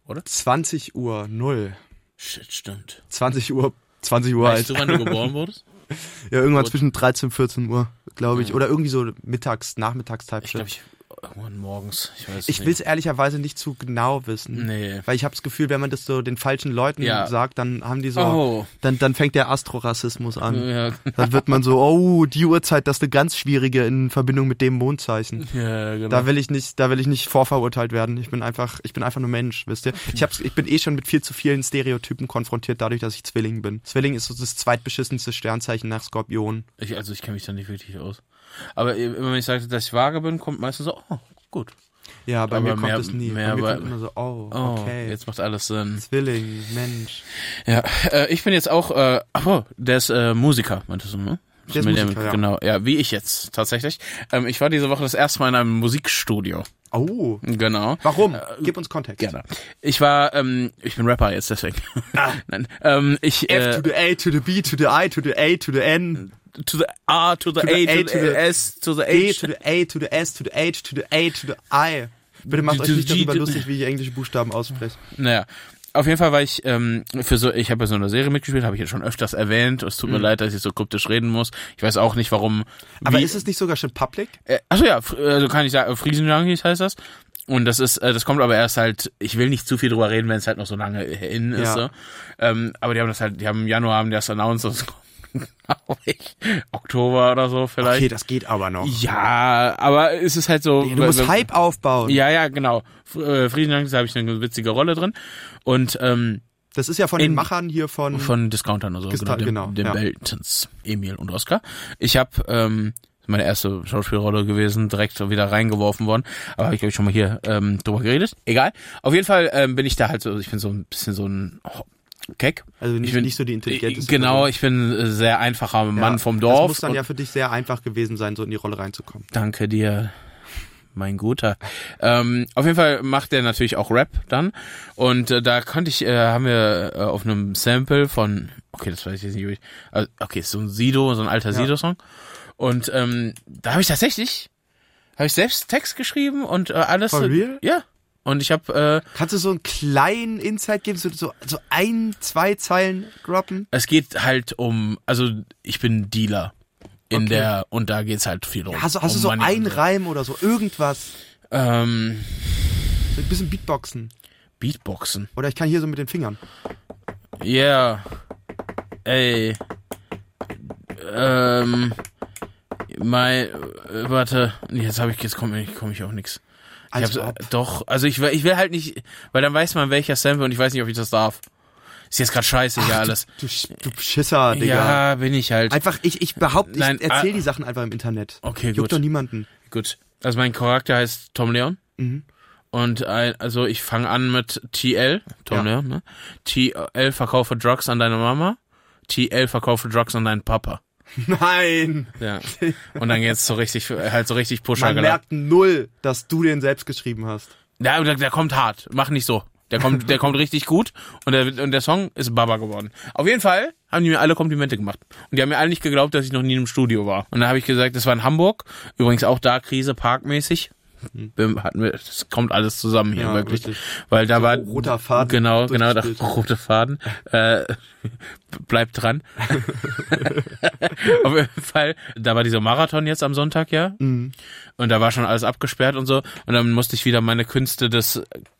Speaker 5: zwanzig Uhr null.
Speaker 4: Shit, stimmt.
Speaker 5: zwanzig Uhr, zwanzig Uhr
Speaker 4: Weißt
Speaker 5: halt.
Speaker 4: du, wann du geboren wurdest?
Speaker 5: Ja, irgendwann
Speaker 4: Gut.
Speaker 5: zwischen dreizehn und vierzehn Uhr, glaube ich.
Speaker 4: Ja.
Speaker 5: Oder irgendwie so mittags, nachmittags-Type.
Speaker 4: Ich glaube, ich irgendwann morgens. Ich weiß es
Speaker 5: Ich
Speaker 4: nicht.
Speaker 5: will es ehrlicherweise nicht zu genau wissen.
Speaker 4: Nee.
Speaker 5: Weil ich habe das Gefühl, wenn man das so den falschen Leuten
Speaker 4: Ja.
Speaker 5: sagt, dann haben die so,
Speaker 4: Oh.
Speaker 5: dann, dann fängt der Astrorassismus an.
Speaker 4: Ja,
Speaker 5: Dann wird man so, oh, die Uhrzeit, das ist eine ganz schwierige in Verbindung mit dem Mondzeichen.
Speaker 4: ja genau.
Speaker 5: Da will ich nicht, da will ich nicht vorverurteilt werden. Ich bin einfach, ich bin einfach nur Mensch, wisst ihr? Ich hab's, ich bin eh schon mit viel zu vielen Stereotypen konfrontiert, dadurch, dass ich Zwilling bin. Zwilling ist so das zweitbeschissenste Sternzeichen nach Skorpion.
Speaker 4: ich, also ich kenne mich da nicht wirklich aus. Aber immer wenn ich sage, dass ich vage bin, kommt meistens so, oh, gut.
Speaker 5: Ja, bei
Speaker 4: Aber
Speaker 5: mir kommt
Speaker 4: mehr-
Speaker 5: es nie.
Speaker 4: mehr
Speaker 5: bei mir
Speaker 4: bei-
Speaker 5: kommt immer so, oh,
Speaker 4: Oh,
Speaker 5: okay.
Speaker 4: jetzt macht alles Sinn.
Speaker 5: Zwilling, Mensch.
Speaker 4: Ja, äh, ich bin jetzt auch, äh, ach oh, der ist äh, Musiker, meintest du, ne?
Speaker 5: Der ist
Speaker 4: Mit
Speaker 5: Musiker, ja.
Speaker 4: Genau, ja, wie ich jetzt, tatsächlich. Ähm, ich war diese Woche das erste Mal in einem Musikstudio.
Speaker 5: Oh.
Speaker 4: Genau.
Speaker 5: Warum? Gib uns Kontext.
Speaker 4: Gerne. Ich war, ähm, ich bin Rapper jetzt, deswegen. Nein, ähm, ich,
Speaker 5: F
Speaker 4: äh,
Speaker 5: to the A, to the B, to the I, to the A, to the N,
Speaker 4: to the A, to the
Speaker 5: to
Speaker 4: A,
Speaker 5: the A,
Speaker 4: to
Speaker 5: to
Speaker 4: the
Speaker 5: the
Speaker 4: S, to the
Speaker 5: E,
Speaker 4: H.
Speaker 5: to the A, to the S, to the H, to the A, to the I. Bitte macht
Speaker 4: To
Speaker 5: euch
Speaker 4: the
Speaker 5: nicht
Speaker 4: G,
Speaker 5: darüber
Speaker 4: to-
Speaker 5: lustig, wie ich englische Buchstaben ausspreche.
Speaker 4: Naja, auf jeden Fall war ich ähm, für so, ich habe ja so eine Serie mitgespielt, habe ich jetzt schon öfters erwähnt. Es tut mir leid, dass ich so kryptisch reden muss. Ich weiß auch nicht, warum.
Speaker 5: Aber
Speaker 4: wie,
Speaker 5: ist es nicht sogar schon public?
Speaker 4: Äh, achso ja, Fr- also kann ich sagen, Friesenjunkies heißt das. Und das ist, äh, das kommt aber erst halt, ich will nicht zu viel drüber reden, wenn es halt noch so lange hin ist.
Speaker 5: Ja.
Speaker 4: So. Ähm, aber die haben das halt, die haben im Januar haben die das announced, das kommt, glaube ich, Oktober oder so vielleicht.
Speaker 5: Okay, das geht aber noch.
Speaker 4: Ja, aber es ist halt so.
Speaker 5: Du musst
Speaker 4: wenn-
Speaker 5: Hype aufbauen.
Speaker 4: Ja, ja, genau. Fr- äh, Friesenjunkies, da habe ich eine witzige Rolle drin. Und ähm,
Speaker 5: Das ist ja von den
Speaker 4: In-
Speaker 5: Machern hier von...
Speaker 4: von Discountern oder so,
Speaker 5: Discount-
Speaker 4: genau, den,
Speaker 5: genau,
Speaker 4: den
Speaker 5: ja.
Speaker 4: Beltons, Emil und Oskar. Ich habe ähm, meine erste Schauspielrolle gewesen, direkt so wieder reingeworfen worden, aber habe ich glaube ich schon mal hier ähm, drüber geredet. Egal. Auf jeden Fall ähm, bin ich da halt so, ich bin so ein bisschen so ein oh, Keck.
Speaker 5: Also nicht,
Speaker 4: ich bin,
Speaker 5: nicht so die intelligenteste
Speaker 4: Genau,
Speaker 5: Person.
Speaker 4: ich bin ein sehr einfacher Mann
Speaker 5: Ja,
Speaker 4: vom
Speaker 5: Das
Speaker 4: Dorf.
Speaker 5: muss dann
Speaker 4: und-
Speaker 5: ja für dich sehr einfach gewesen sein, so in die Rolle reinzukommen.
Speaker 4: Danke dir, mein Guter. Ähm, auf jeden Fall macht er natürlich auch Rap dann. Und äh, da konnte ich, äh, haben wir äh, auf einem Sample von, okay, das weiß ich jetzt nicht, wie ich- also, okay, ist so ein Sido, so ein alter
Speaker 5: Ja.
Speaker 4: Sido-Song. Und ähm, da habe ich tatsächlich, habe ich selbst Text geschrieben und äh, alles.
Speaker 5: For real?
Speaker 4: Ja. Und ich habe... Äh,
Speaker 5: Kannst du so einen kleinen Insight geben, so, so, so ein, zwei Zeilen droppen?
Speaker 4: es geht halt um, also ich bin Dealer in
Speaker 5: Okay.
Speaker 4: der, und da geht's halt viel um.
Speaker 5: Hast du, hast
Speaker 4: um
Speaker 5: du so
Speaker 4: Money
Speaker 5: einen
Speaker 4: und so.
Speaker 5: Reim oder so, irgendwas?
Speaker 4: Ähm,
Speaker 5: So ein bisschen Beatboxen.
Speaker 4: Beatboxen.
Speaker 5: Oder ich kann hier so mit den Fingern.
Speaker 4: Yeah. Ey. Ähm. Mein, äh, warte, jetzt habe ich, jetzt komme ich, komm ich auf nix. Ich
Speaker 5: Als
Speaker 4: hab's,
Speaker 5: ob.
Speaker 4: doch, also ich will, ich will halt nicht, weil dann weiß man welcher Sample und ich weiß nicht, ob ich das darf. Ist jetzt gerade scheiße, ja alles.
Speaker 5: Du, du Schisser, Digga.
Speaker 4: Ja, bin ich halt.
Speaker 5: Einfach, ich, ich behaupte, ich
Speaker 4: Nein,
Speaker 5: erzähl
Speaker 4: ah,
Speaker 5: die Sachen einfach im Internet.
Speaker 4: Okay,
Speaker 5: Juckt
Speaker 4: gut.
Speaker 5: doch niemanden.
Speaker 4: Gut. Also mein Charakter heißt Tom Leon.
Speaker 5: Mhm.
Speaker 4: Und ein, also ich fange an mit T L, Tom
Speaker 5: Ja.
Speaker 4: Leon, ne? T L verkaufe Drugs an deine Mama. T L verkaufe Drugs an deinen Papa.
Speaker 5: Nein!
Speaker 4: Ja. Und dann geht's so richtig, halt so richtig Pusher
Speaker 5: Man merkt null, dass du den selbst geschrieben hast.
Speaker 4: Ja, der, der kommt hart. Mach nicht so. Der kommt, der kommt richtig gut und der, und der Song ist Baba geworden. Auf jeden Fall haben die mir alle Komplimente gemacht. Und die haben mir alle nicht geglaubt, dass ich noch nie im Studio war. Und dann habe ich gesagt, das war in Hamburg. Übrigens auch da Krise, parkmäßig. Wir hatten wir, das kommt alles zusammen hier,
Speaker 5: Ja,
Speaker 4: wirklich.
Speaker 5: richtig.
Speaker 4: Weil da
Speaker 5: So
Speaker 4: war
Speaker 5: roter Faden
Speaker 4: genau,
Speaker 5: durch
Speaker 4: genau,
Speaker 5: das
Speaker 4: der
Speaker 5: Bild.
Speaker 4: rote Faden. Äh, bleibt dran. Auf jeden Fall, da war dieser Marathon jetzt am Sonntag, ja.
Speaker 5: Mhm.
Speaker 4: Und da war schon alles abgesperrt und so. Und dann musste ich wieder meine Künste des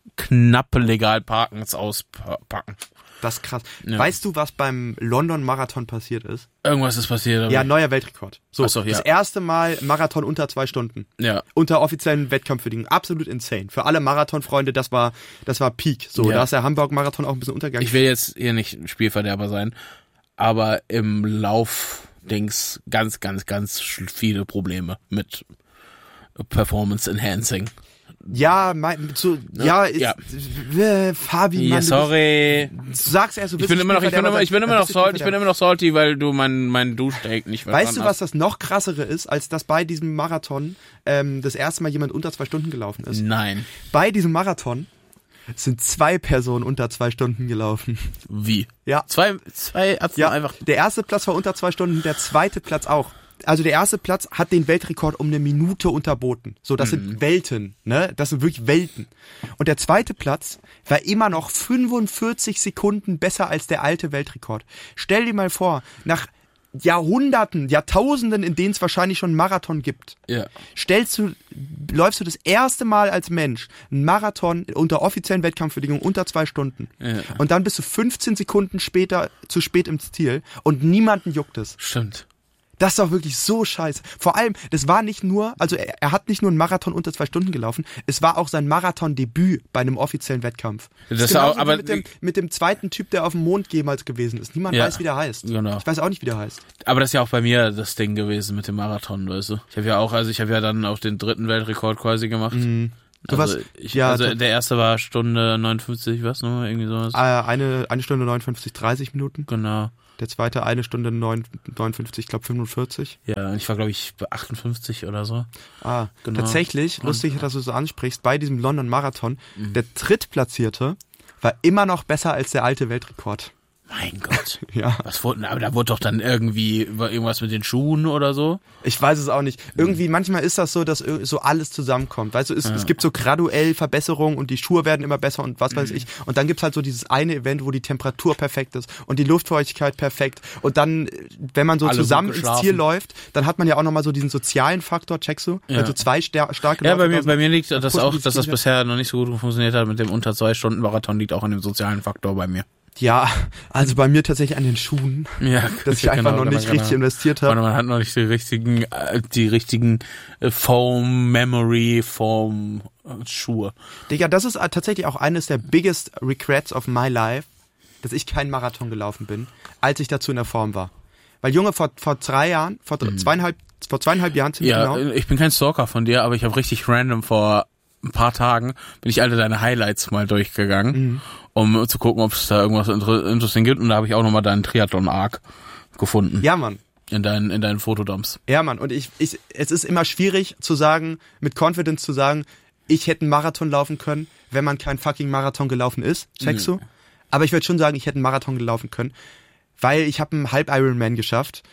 Speaker 4: knapp legal Parkens auspacken.
Speaker 5: Das ist krass.
Speaker 4: Ja.
Speaker 5: Weißt du, was beim London-Marathon passiert ist?
Speaker 4: Irgendwas ist passiert. Aber
Speaker 5: Ja, neuer Weltrekord. So,
Speaker 4: Ach so, ja.
Speaker 5: das erste Mal Marathon unter zwei Stunden.
Speaker 4: ja.
Speaker 5: Unter offiziellen Wettkampfbedingungen. Absolut insane. Für alle Marathonfreunde, das war, das war Peak. So,
Speaker 4: Ja.
Speaker 5: da ist der Hamburg-Marathon auch ein bisschen untergegangen.
Speaker 4: Ich will jetzt hier nicht ein Spielverderber sein, aber im Lauf-Dings ganz, ganz, ganz sch- viele Probleme mit Performance Enhancing.
Speaker 5: Ja, mein, so, ja, ist,
Speaker 4: Ja.
Speaker 5: Äh, Fabi,
Speaker 4: Ja,
Speaker 5: Mann,
Speaker 4: sorry.
Speaker 5: du, bist, du sagst erst, du
Speaker 4: Ich
Speaker 5: bist
Speaker 4: bin
Speaker 5: ein
Speaker 4: immer noch, ich bin
Speaker 5: Spielverderber,
Speaker 4: immer, ich bin
Speaker 5: dann
Speaker 4: immer noch
Speaker 5: bist du
Speaker 4: salty, ich bin
Speaker 5: Spielverderber.
Speaker 4: immer noch salty, weil du mein, mein Duschsteak nicht verstanden
Speaker 5: Weißt du,
Speaker 4: hast.
Speaker 5: was das noch krassere ist, als dass bei diesem Marathon ähm, das erste Mal jemand unter zwei Stunden gelaufen ist?
Speaker 4: Nein.
Speaker 5: Bei diesem Marathon sind zwei Personen unter zwei Stunden gelaufen.
Speaker 4: Wie?
Speaker 5: Ja.
Speaker 4: Zwei, zwei Ärzte
Speaker 5: Ja,
Speaker 4: einfach.
Speaker 5: der erste Platz war unter zwei Stunden, der zweite Platz auch. Also der erste Platz hat den Weltrekord um eine Minute unterboten. So, das sind Welten, ne? Das sind wirklich Welten. Und der zweite Platz war immer noch fünfundvierzig Sekunden besser als der alte Weltrekord. Stell dir mal vor, nach Jahrhunderten, Jahrtausenden, in denen es wahrscheinlich schon einen Marathon gibt,
Speaker 4: Ja.
Speaker 5: stellst du, läufst du das erste Mal als Mensch einen Marathon unter offiziellen Wettkampfbedingungen unter zwei Stunden.
Speaker 4: Ja.
Speaker 5: Und dann bist du fünfzehn Sekunden später zu spät im Ziel und niemanden juckt es.
Speaker 4: Stimmt.
Speaker 5: Das ist doch wirklich so scheiße. Vor allem, das war nicht nur, also er, er hat nicht nur einen Marathon unter zwei Stunden gelaufen, es war auch sein Marathondebüt bei einem offiziellen Wettkampf.
Speaker 4: Das
Speaker 5: ist
Speaker 4: ist
Speaker 5: genauso
Speaker 4: auch- aber-
Speaker 5: wie mit dem, mit dem zweiten Typ, der auf dem Mond jemals gewesen ist. Niemand
Speaker 4: Ja,
Speaker 5: weiß, wie der heißt.
Speaker 4: genau.
Speaker 5: Ich weiß auch nicht, wie der heißt.
Speaker 4: Aber das ist ja auch bei mir das Ding gewesen mit dem Marathon, weißt du. Ich habe ja auch, also ich habe ja dann auch den dritten Weltrekord quasi gemacht.
Speaker 5: Du
Speaker 4: Also,
Speaker 5: warst,
Speaker 4: ich,
Speaker 5: ja,
Speaker 4: also
Speaker 5: to-
Speaker 4: der erste war Stunde neunundfünfzig, was nochmal, irgendwie sowas.
Speaker 5: äh, eine, eine Stunde neunundfünfzig, dreißig Minuten.
Speaker 4: Genau.
Speaker 5: Der zweite eine Stunde neun, neunundfünfzig, ich glaube fünfundvierzig.
Speaker 4: Ja, und ich war, glaube ich, bei achtundfünfzig oder so.
Speaker 5: Ah,
Speaker 4: Genau.
Speaker 5: tatsächlich, lustig, dass du so ansprichst, bei diesem London Marathon, der Drittplatzierte war immer noch besser als der alte Weltrekord.
Speaker 4: Mein Gott.
Speaker 5: Ja.
Speaker 4: Was wurde, aber da wurde doch dann irgendwie war irgendwas mit den Schuhen oder so.
Speaker 5: Ich weiß es auch nicht. Irgendwie, manchmal ist das so, dass ir- so alles zusammenkommt. Weißt du, es, es gibt so graduell Verbesserungen und die Schuhe werden immer besser und was weiß ich. Und dann gibt's halt so dieses eine Event, wo die Temperatur perfekt ist und die Luftfeuchtigkeit perfekt. Und dann, wenn man so
Speaker 4: Alle gut
Speaker 5: zusammen ins
Speaker 4: geschlafen.
Speaker 5: Ziel läuft, dann hat man ja auch nochmal so diesen sozialen Faktor, checkst du?
Speaker 4: Ja.
Speaker 5: Also zwei star starke
Speaker 4: Ja,
Speaker 5: Läufer
Speaker 4: bei mir,
Speaker 5: draußen.
Speaker 4: bei mir liegt das
Speaker 5: pushen
Speaker 4: auch,
Speaker 5: die
Speaker 4: dass das
Speaker 5: Ziele.
Speaker 4: bisher noch nicht so gut funktioniert hat mit dem unter zwei Stunden Marathon, liegt auch an dem sozialen Faktor bei mir.
Speaker 5: Ja, also bei mir tatsächlich an den Schuhen,
Speaker 4: Ja,
Speaker 5: dass ich einfach noch nicht richtig investiert
Speaker 4: Und
Speaker 5: habe.
Speaker 4: man hat noch nicht die richtigen, äh, die richtigen äh, Foam Memory Foam äh, Schuhe.
Speaker 5: Digga, das ist tatsächlich auch eines der biggest regrets of my life, dass ich keinen Marathon gelaufen bin, als ich dazu in der Form war. Weil Junge, vor, vor drei Jahren, vor dr- zweieinhalb, vor zweieinhalb Jahren ziemlich
Speaker 4: Mhm. Ja,
Speaker 5: genau.
Speaker 4: äh, ich bin kein Stalker von dir, aber ich habe richtig random vor ein paar Tagen bin ich alle deine Highlights mal durchgegangen, um zu gucken, ob es da irgendwas inter- Interessantes gibt. Und da habe ich auch nochmal deinen Triathlon-Arc gefunden.
Speaker 5: Ja, Mann.
Speaker 4: In deinen, in deinen Fotodumps.
Speaker 5: Ja, Mann. Und ich, ich, es ist immer schwierig zu sagen, mit Confidence zu sagen, ich hätte einen Marathon laufen können, wenn man kein fucking Marathon gelaufen ist. Checkst du? Aber ich würde schon sagen, ich hätte einen Marathon gelaufen können, weil ich habe einen Halb-Ironman geschafft.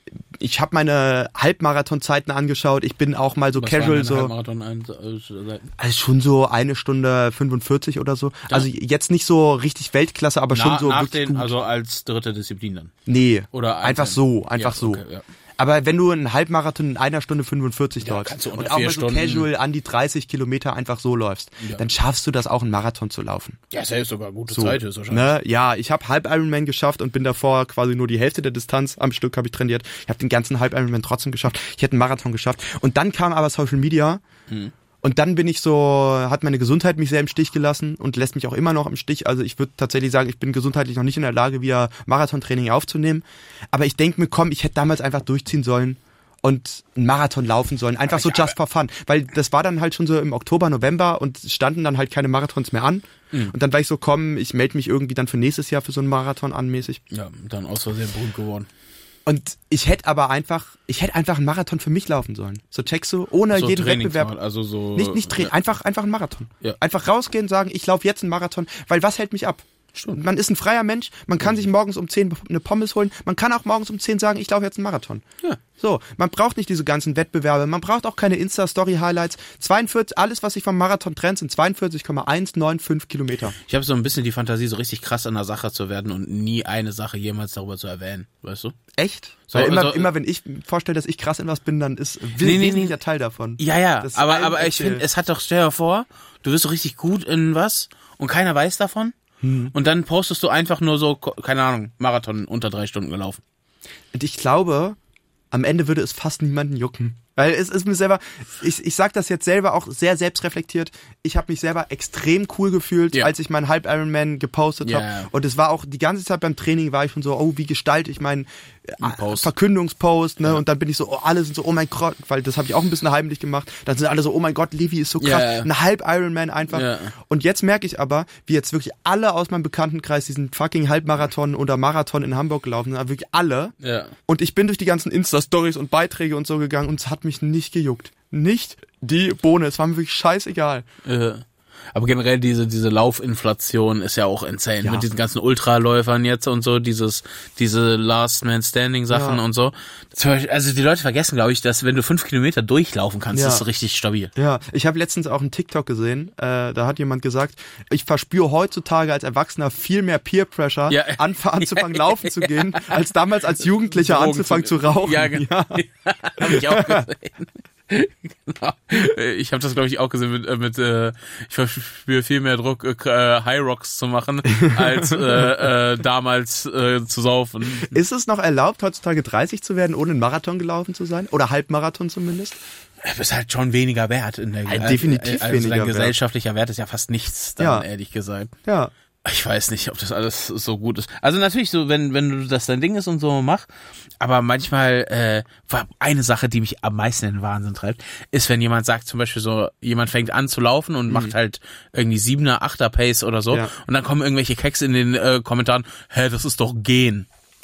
Speaker 5: ich habe meine Halbmarathonzeiten angeschaut. Ich bin auch mal so
Speaker 4: Was
Speaker 5: casual
Speaker 4: waren
Speaker 5: so.
Speaker 4: Halbmarathon ein, äh,
Speaker 5: Also schon so eine Stunde fünfundvierzig oder so. Ja. Also jetzt nicht so richtig Weltklasse, aber
Speaker 4: Na,
Speaker 5: schon so
Speaker 4: nach
Speaker 5: wirklich
Speaker 4: den,
Speaker 5: gut.
Speaker 4: Also als dritte Disziplin dann.
Speaker 5: Nee,
Speaker 4: Oder
Speaker 5: einfach so, einfach
Speaker 4: ja,
Speaker 5: so.
Speaker 4: Okay, ja.
Speaker 5: Aber wenn du einen Halbmarathon in einer Stunde fünfundvierzig
Speaker 4: Ja,
Speaker 5: läufst
Speaker 4: kannst du unter
Speaker 5: und auch
Speaker 4: vier
Speaker 5: mal so
Speaker 4: Stunden-
Speaker 5: casual an die dreißig Kilometer einfach so läufst,
Speaker 4: Ja.
Speaker 5: dann schaffst du das auch, einen Marathon zu laufen.
Speaker 4: Ja, ist ja sogar gute
Speaker 5: So,
Speaker 4: Zeit, ist wahrscheinlich.
Speaker 5: ne? Ja, ich habe Halb-Ironman geschafft und bin davor quasi nur die Hälfte der Distanz am Stück habe ich trainiert. Ich habe den ganzen Halb-Ironman trotzdem geschafft. Ich hätte einen Marathon geschafft. Und dann kam aber Social Media
Speaker 4: Hm.
Speaker 5: und dann bin ich so, hat meine Gesundheit mich sehr im Stich gelassen und lässt mich auch immer noch im Stich. Also ich würde tatsächlich sagen, ich bin gesundheitlich noch nicht in der Lage, wieder Marathontraining aufzunehmen. Aber ich denke mir, komm, ich hätte damals einfach durchziehen sollen und einen Marathon laufen sollen. Einfach so just for fun. Weil das war dann halt schon so im Oktober, November und es standen dann halt keine Marathons mehr an. Mhm. Und dann war ich so, komm, ich melde mich irgendwie dann für nächstes Jahr für so einen Marathon an mäßig.
Speaker 4: Ja, dann aus Versehen berühmt geworden.
Speaker 5: Und ich hätte aber einfach, ich hätte einfach einen Marathon für mich laufen sollen. So checkst du, ohne
Speaker 4: So
Speaker 5: jeden
Speaker 4: Trainingsfahrt,
Speaker 5: Wettbewerb.
Speaker 4: also so.
Speaker 5: Nicht, nicht Training,
Speaker 4: ja.
Speaker 5: einfach, einfach einen Marathon.
Speaker 4: Ja.
Speaker 5: Einfach rausgehen, sagen, ich laufe jetzt einen Marathon, weil was hält mich ab?
Speaker 4: Stimmt.
Speaker 5: Man ist ein freier Mensch, man kann sich morgens um zehn eine Pommes holen, man kann auch morgens um zehn sagen, ich laufe jetzt einen Marathon.
Speaker 4: Ja.
Speaker 5: So, man braucht nicht diese ganzen Wettbewerbe, man braucht auch keine Insta-Story-Highlights. zweiundvierzig, alles, was sich vom Marathon trennt, sind zweiundvierzig Komma eins neun fünf Kilometer.
Speaker 4: Ich habe so ein bisschen die Fantasie, so richtig krass an der Sache zu werden und nie eine Sache jemals darüber zu erwähnen, weißt du?
Speaker 5: Echt?
Speaker 4: So,
Speaker 5: Weil immer,
Speaker 4: also-
Speaker 5: immer wenn ich vorstelle, dass ich krass in was bin, dann ist ein
Speaker 4: Nee, nee,
Speaker 5: wesentlicher
Speaker 4: nee.
Speaker 5: Teil davon.
Speaker 4: Ja, ja,
Speaker 5: Das
Speaker 4: aber,
Speaker 5: allen
Speaker 4: aber ich
Speaker 5: erzählen.
Speaker 4: finde, es hat doch, stell dir vor, du wirst so richtig gut in was und keiner weiß davon
Speaker 5: Hm.
Speaker 4: und dann postest du einfach nur so, keine Ahnung, Marathon unter drei Stunden gelaufen.
Speaker 5: Und ich glaube, am Ende würde es fast niemanden jucken. Weil es ist mir selber, ich, ich sag das jetzt selber auch sehr selbstreflektiert, ich habe mich selber extrem cool gefühlt,
Speaker 4: Ja.
Speaker 5: als ich meinen Halb-Ironman gepostet
Speaker 4: Ja.
Speaker 5: habe. Und es war auch, die ganze Zeit beim Training war ich schon so, oh, wie gestalte ich meinen äh,
Speaker 4: Post.
Speaker 5: Verkündungspost, ne?
Speaker 4: Ja.
Speaker 5: Und dann bin ich so, oh, alle sind so, oh mein Gott, weil das habe ich auch ein bisschen heimlich gemacht. Dann sind alle so, oh mein Gott, Levi ist so krass,
Speaker 4: Ja.
Speaker 5: ein Halb-Ironman einfach.
Speaker 4: Ja.
Speaker 5: Und jetzt merke ich aber, wie jetzt wirklich alle aus meinem Bekanntenkreis diesen fucking Halbmarathon oder Marathon in Hamburg gelaufen sind, wirklich alle.
Speaker 4: Ja.
Speaker 5: Und ich bin durch die ganzen Insta-Stories und Beiträge und so gegangen und es hat mich nicht gejuckt. Nicht die Bohne. Es war mir wirklich scheißegal.
Speaker 4: Äh, aber generell diese diese Laufinflation ist ja auch insane
Speaker 5: Ja.
Speaker 4: mit diesen ganzen Ultraläufern jetzt und so, dieses diese Last Man Standing Sachen
Speaker 5: Ja.
Speaker 4: und so. Zum Beispiel, also die Leute vergessen, glaube ich, dass wenn du fünf Kilometer durchlaufen kannst,
Speaker 5: Ja.
Speaker 4: ist es richtig stabil.
Speaker 5: Ja, ich habe letztens auch einen TikTok gesehen, äh, da hat jemand gesagt, ich verspüre heutzutage als Erwachsener viel mehr Peer Pressure,
Speaker 4: Ja.
Speaker 5: anf- anzufangen laufen zu gehen, als damals als Jugendlicher
Speaker 4: Drogen
Speaker 5: anzufangen zu,
Speaker 4: zu-
Speaker 5: rauchen.
Speaker 4: Ja, genau.
Speaker 5: Ja.
Speaker 4: Habe ich auch gesehen. Genau. Ich habe das, glaube ich, auch gesehen mit, äh, mit äh, ich verspüre viel mehr Druck, äh, High Rocks zu machen, als äh, äh, damals äh, zu saufen.
Speaker 5: Ist es noch erlaubt, heutzutage dreißig zu werden, ohne einen Marathon gelaufen zu sein? Oder Halbmarathon zumindest?
Speaker 4: Du bist halt schon weniger wert in der
Speaker 5: Ja, definitiv
Speaker 4: also
Speaker 5: weniger
Speaker 4: dein
Speaker 5: wert.
Speaker 4: gesellschaftlicher Wert ist ja fast nichts, dann
Speaker 5: Ja.
Speaker 4: ehrlich gesagt.
Speaker 5: Ja.
Speaker 4: Ich weiß nicht, ob das alles so gut ist. Also natürlich so, wenn wenn du das dein Ding ist und so mach, aber manchmal äh, war eine Sache, die mich am meisten in den Wahnsinn treibt, ist, wenn jemand sagt, zum Beispiel so, jemand fängt an zu laufen und mhm. macht halt irgendwie siebener, achter Pace oder so,
Speaker 5: Ja.
Speaker 4: und dann kommen irgendwelche Keks in den äh, Kommentaren, hä, das ist doch Gehen.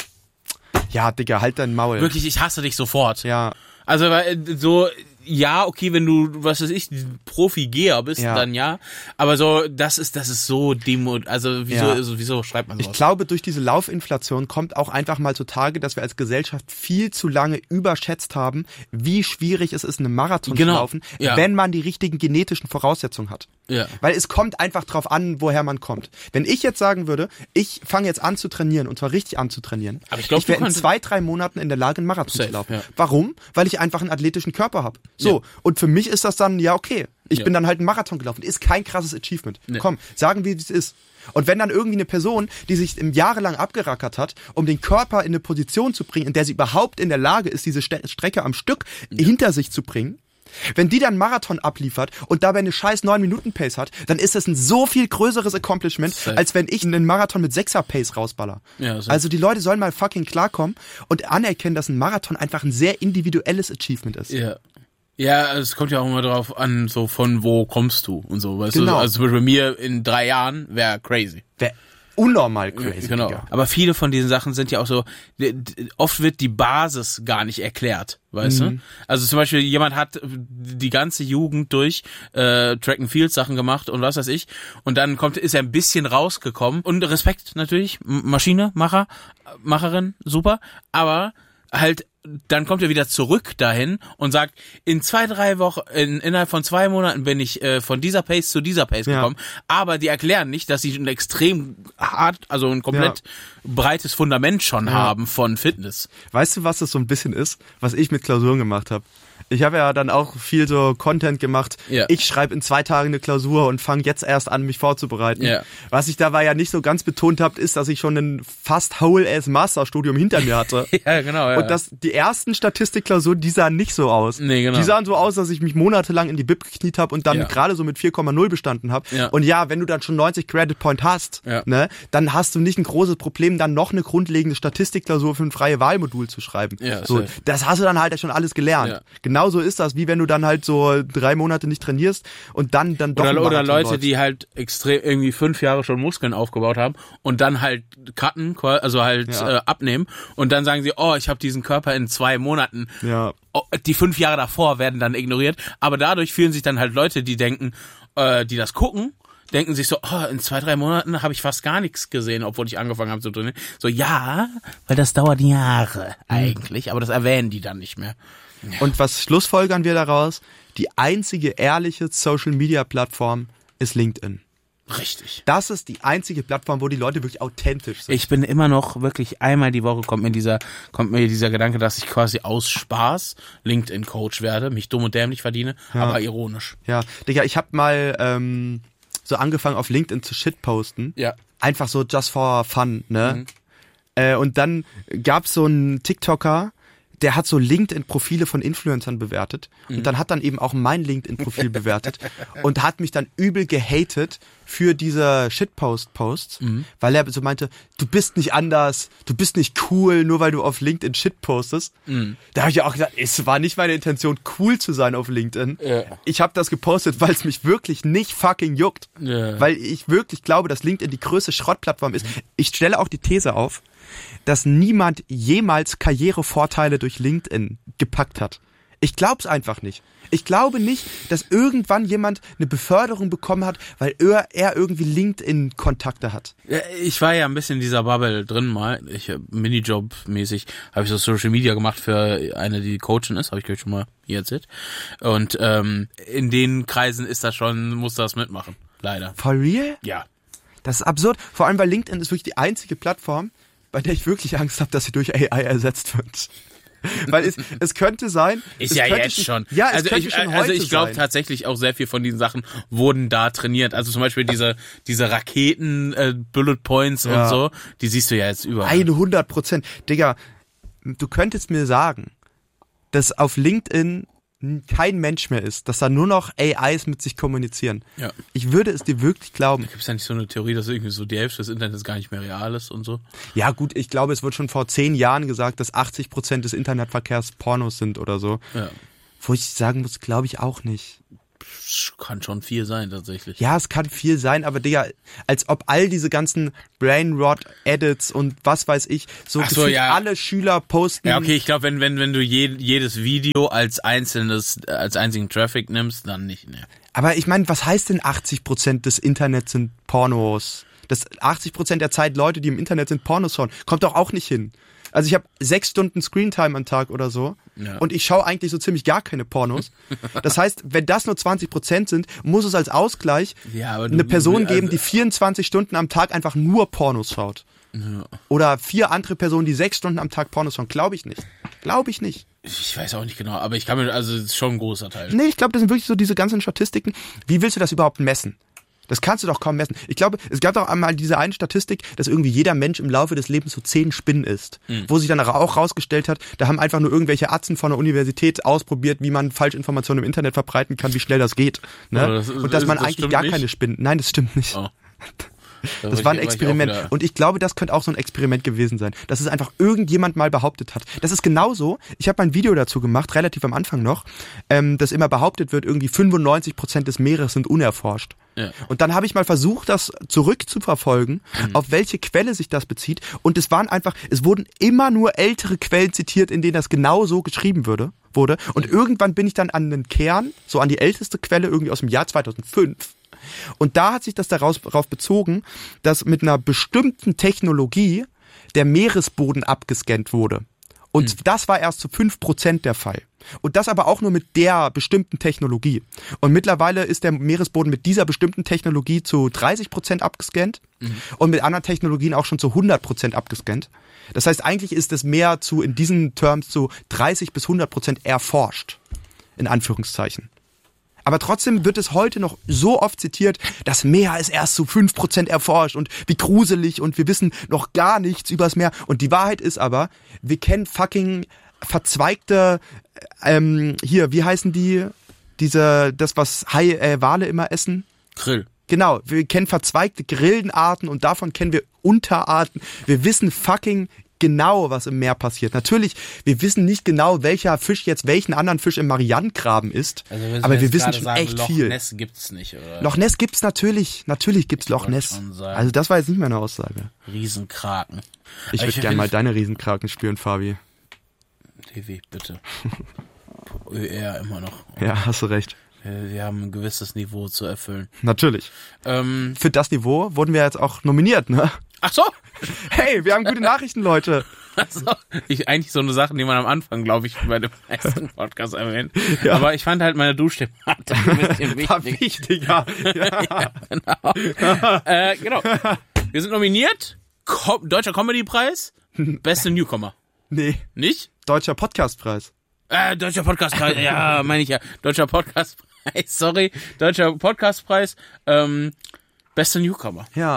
Speaker 5: Ja, Digga, halt dein Maul.
Speaker 4: Wirklich, ich hasse dich sofort.
Speaker 5: Ja.
Speaker 4: Also weil äh, so, ja, okay, wenn du, was weiß ich, Profi-Geher bist,
Speaker 5: Ja.
Speaker 4: dann ja. Aber so, das ist, das ist so demo, also wieso,
Speaker 5: Ja.
Speaker 4: also, wieso schreibt man sowas?
Speaker 5: Ich glaube, durch diese Laufinflation kommt auch einfach mal zutage, dass wir als Gesellschaft viel zu lange überschätzt haben, wie schwierig es ist, einen Marathon
Speaker 4: Genau.
Speaker 5: zu laufen,
Speaker 4: Ja.
Speaker 5: wenn man die richtigen genetischen Voraussetzungen hat.
Speaker 4: Ja.
Speaker 5: Weil es kommt einfach drauf an, woher man kommt. Wenn ich jetzt sagen würde, ich fange jetzt an zu trainieren, und zwar richtig an zu trainieren,
Speaker 4: Aber ich glaub,
Speaker 5: ich wäre
Speaker 4: du
Speaker 5: in
Speaker 4: könntest-
Speaker 5: zwei, drei Monaten in der Lage, einen Marathon
Speaker 4: Safe,
Speaker 5: zu laufen.
Speaker 4: ja.
Speaker 5: Warum? Weil ich einfach einen athletischen Körper habe. So,
Speaker 4: Ja.
Speaker 5: und für mich ist das dann, ja okay, ich
Speaker 4: Ja.
Speaker 5: bin dann halt einen Marathon gelaufen. Ist kein krasses Achievement.
Speaker 4: Nee.
Speaker 5: Komm, sagen wir, wie es ist. Und wenn dann irgendwie eine Person, die sich im jahrelang abgerackert hat, um den Körper in eine Position zu bringen, in der sie überhaupt in der Lage ist, diese Ste- Strecke am Stück hinter sich zu bringen, wenn die dann einen Marathon abliefert und dabei eine scheiß neun Minuten Pace hat, dann ist das ein so viel größeres Accomplishment,
Speaker 4: Safe.
Speaker 5: als wenn ich einen Marathon mit sechser Pace rausballer.
Speaker 4: Ja, safe.
Speaker 5: Also die Leute sollen mal fucking klarkommen und anerkennen, dass ein Marathon einfach ein sehr individuelles Achievement ist.
Speaker 4: Ja. Ja, es kommt ja auch immer drauf an, so von wo kommst du und so, weißt
Speaker 5: Genau.
Speaker 4: du? Also zum Beispiel bei mir in drei Jahren wäre crazy.
Speaker 5: Wäre unnormal crazy.
Speaker 4: Genau.
Speaker 5: Digga.
Speaker 4: Aber viele von diesen Sachen sind ja auch so, d- d- oft wird die Basis gar nicht erklärt, weißt
Speaker 5: Mhm.
Speaker 4: du? Also zum Beispiel jemand hat die ganze Jugend durch äh, Track and Field Sachen gemacht und was weiß ich, und dann kommt ist er ein bisschen rausgekommen und Respekt natürlich, M- Maschine, Macher, Macherin, super, aber halt dann kommt er wieder zurück dahin und sagt, in zwei, drei Wochen, in, innerhalb von zwei Monaten bin ich äh, von dieser Pace zu dieser Pace
Speaker 5: Ja.
Speaker 4: gekommen. Aber die erklären nicht, dass sie ein extrem hart, also ein komplett
Speaker 5: Ja.
Speaker 4: breites Fundament schon
Speaker 5: Ja.
Speaker 4: haben von Fitness.
Speaker 5: Weißt du, was das so ein bisschen ist, was ich mit Klausuren gemacht habe? Ich habe ja dann auch viel so Content gemacht.
Speaker 4: Ja.
Speaker 5: Ich schreibe in zwei Tagen eine Klausur und fange jetzt erst an, mich vorzubereiten.
Speaker 4: Ja.
Speaker 5: Was ich dabei ja nicht so ganz betont habe, ist, dass ich schon ein fast whole-ass Masterstudium hinter mir hatte.
Speaker 4: Ja, genau. Ja.
Speaker 5: Und dass die ersten Statistikklausuren, die sahen nicht so aus.
Speaker 4: Nee, genau.
Speaker 5: Die sahen so aus, dass ich mich monatelang in die Bib gekniet habe und dann
Speaker 4: Ja.
Speaker 5: gerade so mit vier Komma null bestanden habe.
Speaker 4: Ja.
Speaker 5: Und ja, wenn du dann schon neunzig Credit Point hast,
Speaker 4: Ja.
Speaker 5: ne, dann hast du nicht ein großes Problem, dann noch eine grundlegende Statistikklausur für ein freie Wahlmodul zu schreiben.
Speaker 4: Ja,
Speaker 5: so,
Speaker 4: safe.
Speaker 5: das hast du dann halt schon alles gelernt.
Speaker 4: Ja.
Speaker 5: Genauso ist das, wie wenn du dann halt so drei Monate nicht trainierst und dann dann doch
Speaker 4: Oder,
Speaker 5: einen
Speaker 4: oder
Speaker 5: Marathon
Speaker 4: Leute,
Speaker 5: läufst.
Speaker 4: die halt extrem irgendwie fünf Jahre schon Muskeln aufgebaut haben und dann halt cutten, also halt
Speaker 5: Ja.
Speaker 4: äh, abnehmen und dann sagen sie, oh, ich habe diesen Körper in zwei Monaten.
Speaker 5: Ja.
Speaker 4: Oh, die fünf Jahre davor werden dann ignoriert, aber dadurch fühlen sich dann halt Leute, die denken, äh, die das gucken, denken sich so, oh, in zwei, drei Monaten habe ich fast gar nichts gesehen, obwohl ich angefangen habe zu trainieren. So, ja, weil das dauert Jahre eigentlich, aber das erwähnen die dann nicht mehr.
Speaker 5: Und was schlussfolgern wir daraus? Die einzige ehrliche Social-Media-Plattform ist LinkedIn.
Speaker 4: Richtig.
Speaker 5: Das ist die einzige Plattform, wo die Leute wirklich authentisch sind.
Speaker 4: Ich bin immer noch wirklich einmal die Woche kommt mir dieser kommt mir dieser Gedanke, dass ich quasi aus Spaß LinkedIn-Coach werde, mich dumm und dämlich verdiene, aber ironisch.
Speaker 5: Ja, Digga, ich hab mal ähm, so angefangen auf LinkedIn zu shitposten.
Speaker 4: Ja.
Speaker 5: Einfach so just for fun, ne? Mhm. Äh, und dann gab's so einen TikToker, der hat so LinkedIn-Profile von Influencern bewertet mhm. und dann hat dann eben auch mein LinkedIn-Profil bewertet und hat mich dann übel gehatet für diese Shitpost-Posts, mhm. weil er so meinte, du bist nicht anders, du bist nicht cool, nur weil du auf LinkedIn Shit postest. Mhm. Da habe ich auch gesagt, es war nicht meine Intention, cool zu sein auf LinkedIn. Ja. Ich habe das gepostet, weil es mich wirklich nicht fucking juckt. Ja. Weil ich wirklich glaube, dass LinkedIn die größte Schrottplattform ist. Ich stelle auch die These auf, dass niemand jemals Karrierevorteile durch LinkedIn gepackt hat. Ich glaub's einfach nicht. Ich glaube nicht, dass irgendwann jemand eine Beförderung bekommen hat, weil er, er irgendwie LinkedIn-Kontakte hat.
Speaker 4: Ja, ich war ja ein bisschen in dieser Bubble drin mal. Ich Minijob-mäßig habe ich so Social Media gemacht für eine, die Coachin ist, habe ich euch schon mal hier erzählt. Und ähm, in den Kreisen ist das schon, muss das mitmachen. Leider.
Speaker 5: For real?
Speaker 4: Ja.
Speaker 5: Das ist absurd. Vor allem, weil LinkedIn ist wirklich die einzige Plattform, bei der ich wirklich Angst habe, dass sie durch A I ersetzt wird. Weil es, es könnte sein...
Speaker 4: Ist
Speaker 5: es
Speaker 4: ja
Speaker 5: könnte
Speaker 4: jetzt schon.
Speaker 5: Ja, es
Speaker 4: also
Speaker 5: könnte
Speaker 4: ich,
Speaker 5: schon heute
Speaker 4: Also ich glaube
Speaker 5: sein.
Speaker 4: tatsächlich auch sehr viel von diesen Sachen wurden da trainiert. Also zum Beispiel diese diese Raketen, äh, Bullet Points
Speaker 5: Ja.
Speaker 4: und so, die siehst du ja jetzt überall.
Speaker 5: hundert Prozent. Digga, du könntest mir sagen, dass auf LinkedIn kein Mensch mehr ist, dass da nur noch A Is mit sich kommunizieren.
Speaker 4: Ja.
Speaker 5: Ich würde es dir wirklich glauben.
Speaker 4: Gibt es ja nicht so eine Theorie, dass irgendwie so die Hälfte des Internets gar nicht mehr real ist und so?
Speaker 5: Ja gut, ich glaube, es wird schon vor zehn Jahren gesagt, dass achtzig Prozent des Internetverkehrs Pornos sind oder so.
Speaker 4: Ja.
Speaker 5: Wo ich sagen muss, glaube ich auch nicht.
Speaker 4: Kann schon viel sein, tatsächlich.
Speaker 5: Ja, es kann viel sein, aber Digga, als ob all diese ganzen Brainrot-Edits und was weiß ich, so,
Speaker 4: Ach so,
Speaker 5: gefühlt
Speaker 4: ja.
Speaker 5: alle Schüler posten.
Speaker 4: Ja, okay, ich glaube, wenn, wenn, wenn du je, jedes Video als einzelnes, als einzigen Traffic nimmst, dann nicht, ne.
Speaker 5: Aber ich meine, was heißt denn achtzig Prozent des Internets sind Pornos? Das achtzig Prozent der Zeit Leute, die im Internet sind, Pornos schauen, kommt doch auch nicht hin. Also ich habe sechs Stunden Screentime am Tag oder so
Speaker 4: Ja.
Speaker 5: und ich schaue eigentlich so ziemlich gar keine Pornos. Das heißt, wenn das nur zwanzig Prozent sind, muss es als Ausgleich
Speaker 4: Ja, aber du-
Speaker 5: eine Person
Speaker 4: also-
Speaker 5: geben, die vierundzwanzig Stunden am Tag einfach nur Pornos schaut.
Speaker 4: Ja.
Speaker 5: Oder vier andere Personen, die sechs Stunden am Tag Pornos schauen. Glaube ich nicht. Glaube ich nicht.
Speaker 4: Ich weiß auch nicht genau, aber ich kann mir, also es ist schon ein großer Teil.
Speaker 5: Nee, ich glaube, das sind wirklich so diese ganzen Statistiken. Wie willst du das überhaupt messen? Das kannst du doch kaum messen. Ich glaube, es gab doch einmal diese eine Statistik, dass irgendwie jeder Mensch im Laufe des Lebens so zehn Spinnen isst. Mhm. Wo sich dann auch rausgestellt hat, da haben einfach nur irgendwelche Atzen von der Universität ausprobiert, wie man Falschinformationen im Internet verbreiten kann, wie schnell das geht. Ne?
Speaker 4: Oh, das ist-
Speaker 5: Und dass man
Speaker 4: das
Speaker 5: eigentlich
Speaker 4: stimmt
Speaker 5: gar
Speaker 4: nicht?
Speaker 5: keine Spinnen... Nein, das stimmt nicht.
Speaker 4: Oh. Da
Speaker 5: Das
Speaker 4: ich-
Speaker 5: war ein
Speaker 4: ich auch
Speaker 5: Experiment.
Speaker 4: wieder-
Speaker 5: Und ich glaube, das könnte auch so ein Experiment gewesen sein. Dass es einfach irgendjemand mal behauptet hat. Das ist genauso. Ich habe ein Video dazu gemacht, relativ am Anfang noch, ähm, dass immer behauptet wird, irgendwie fünfundneunzig Prozent des Meeres sind unerforscht.
Speaker 4: Ja.
Speaker 5: Und dann habe ich mal versucht, das zurückzuverfolgen,
Speaker 4: Mhm.
Speaker 5: auf welche Quelle sich das bezieht. Und es waren einfach, es wurden immer nur ältere Quellen zitiert, in denen das genau so geschrieben würde, wurde. Und irgendwann bin ich dann an den Kern, so an die älteste Quelle, irgendwie aus dem Jahr zweitausendfünf. Und da hat sich das daraus, darauf bezogen, dass mit einer bestimmten Technologie der Meeresboden abgescannt wurde. Und
Speaker 4: Hm.
Speaker 5: das war erst zu fünf Prozent der Fall. Und das aber auch nur mit der bestimmten Technologie. Und mittlerweile ist der Meeresboden mit dieser bestimmten Technologie zu dreißig Prozent abgescannt mhm. und mit anderen Technologien auch schon zu hundert Prozent abgescannt. Das heißt, eigentlich ist das Meer zu, in diesen Terms zu dreißig bis hundert Prozent erforscht. In Anführungszeichen. Aber trotzdem wird es heute noch so oft zitiert, das Meer ist erst zu fünf Prozent erforscht und wie gruselig und wir wissen noch gar nichts übers Meer. Und die Wahrheit ist aber, wir kennen fucking verzweigte, ähm, hier, wie heißen die, diese, das was Hai, äh, Wale immer essen?
Speaker 4: Grill.
Speaker 5: Genau, wir kennen verzweigte Grillenarten und davon kennen wir Unterarten. Wir wissen fucking genau, was im Meer passiert. Natürlich, wir wissen nicht genau, welcher Fisch jetzt welchen anderen Fisch im Marianengraben isst,
Speaker 4: Also wir
Speaker 5: aber wir
Speaker 4: jetzt
Speaker 5: wissen
Speaker 4: gerade
Speaker 5: schon
Speaker 4: sagen,
Speaker 5: echt
Speaker 4: Loch
Speaker 5: viel.
Speaker 4: Ness gibt's nicht, oder?
Speaker 5: Loch Ness gibt's natürlich, natürlich gibt's Loch
Speaker 4: wollte
Speaker 5: Ness.
Speaker 4: schon sagen.
Speaker 5: Also das war jetzt nicht meine Aussage.
Speaker 4: Riesenkraken.
Speaker 5: Ich
Speaker 4: Aber
Speaker 5: würde gerne
Speaker 4: find-
Speaker 5: mal deine Riesenkraken spüren, Fabi.
Speaker 4: T V, bitte. Ö R immer noch.
Speaker 5: Ja, hast du recht.
Speaker 4: Wir, wir haben ein gewisses Niveau zu erfüllen.
Speaker 5: Natürlich.
Speaker 4: Ähm,
Speaker 5: Für das Niveau wurden wir jetzt auch nominiert, ne?
Speaker 4: ach so!
Speaker 5: Hey, wir haben gute Nachrichten, Leute.
Speaker 4: Also, ich, eigentlich so eine Sache, die man am Anfang, glaube ich, bei dem ersten Podcast erwähnt.
Speaker 5: Ja.
Speaker 4: Aber ich fand halt meine Duschthematik ein bisschen
Speaker 5: War
Speaker 4: wichtig.
Speaker 5: wichtiger. Ja.
Speaker 4: Genau. äh, genau. Wir sind nominiert. Co- Deutscher Comedypreis. Beste Newcomer.
Speaker 5: Nee,
Speaker 4: Nicht?
Speaker 5: Deutscher Podcastpreis.
Speaker 4: Äh, Deutscher Podcastpreis. Ja, meine ich ja. Deutscher Podcastpreis. Sorry. Deutscher Podcastpreis. Ähm, beste Newcomer.
Speaker 5: Ja.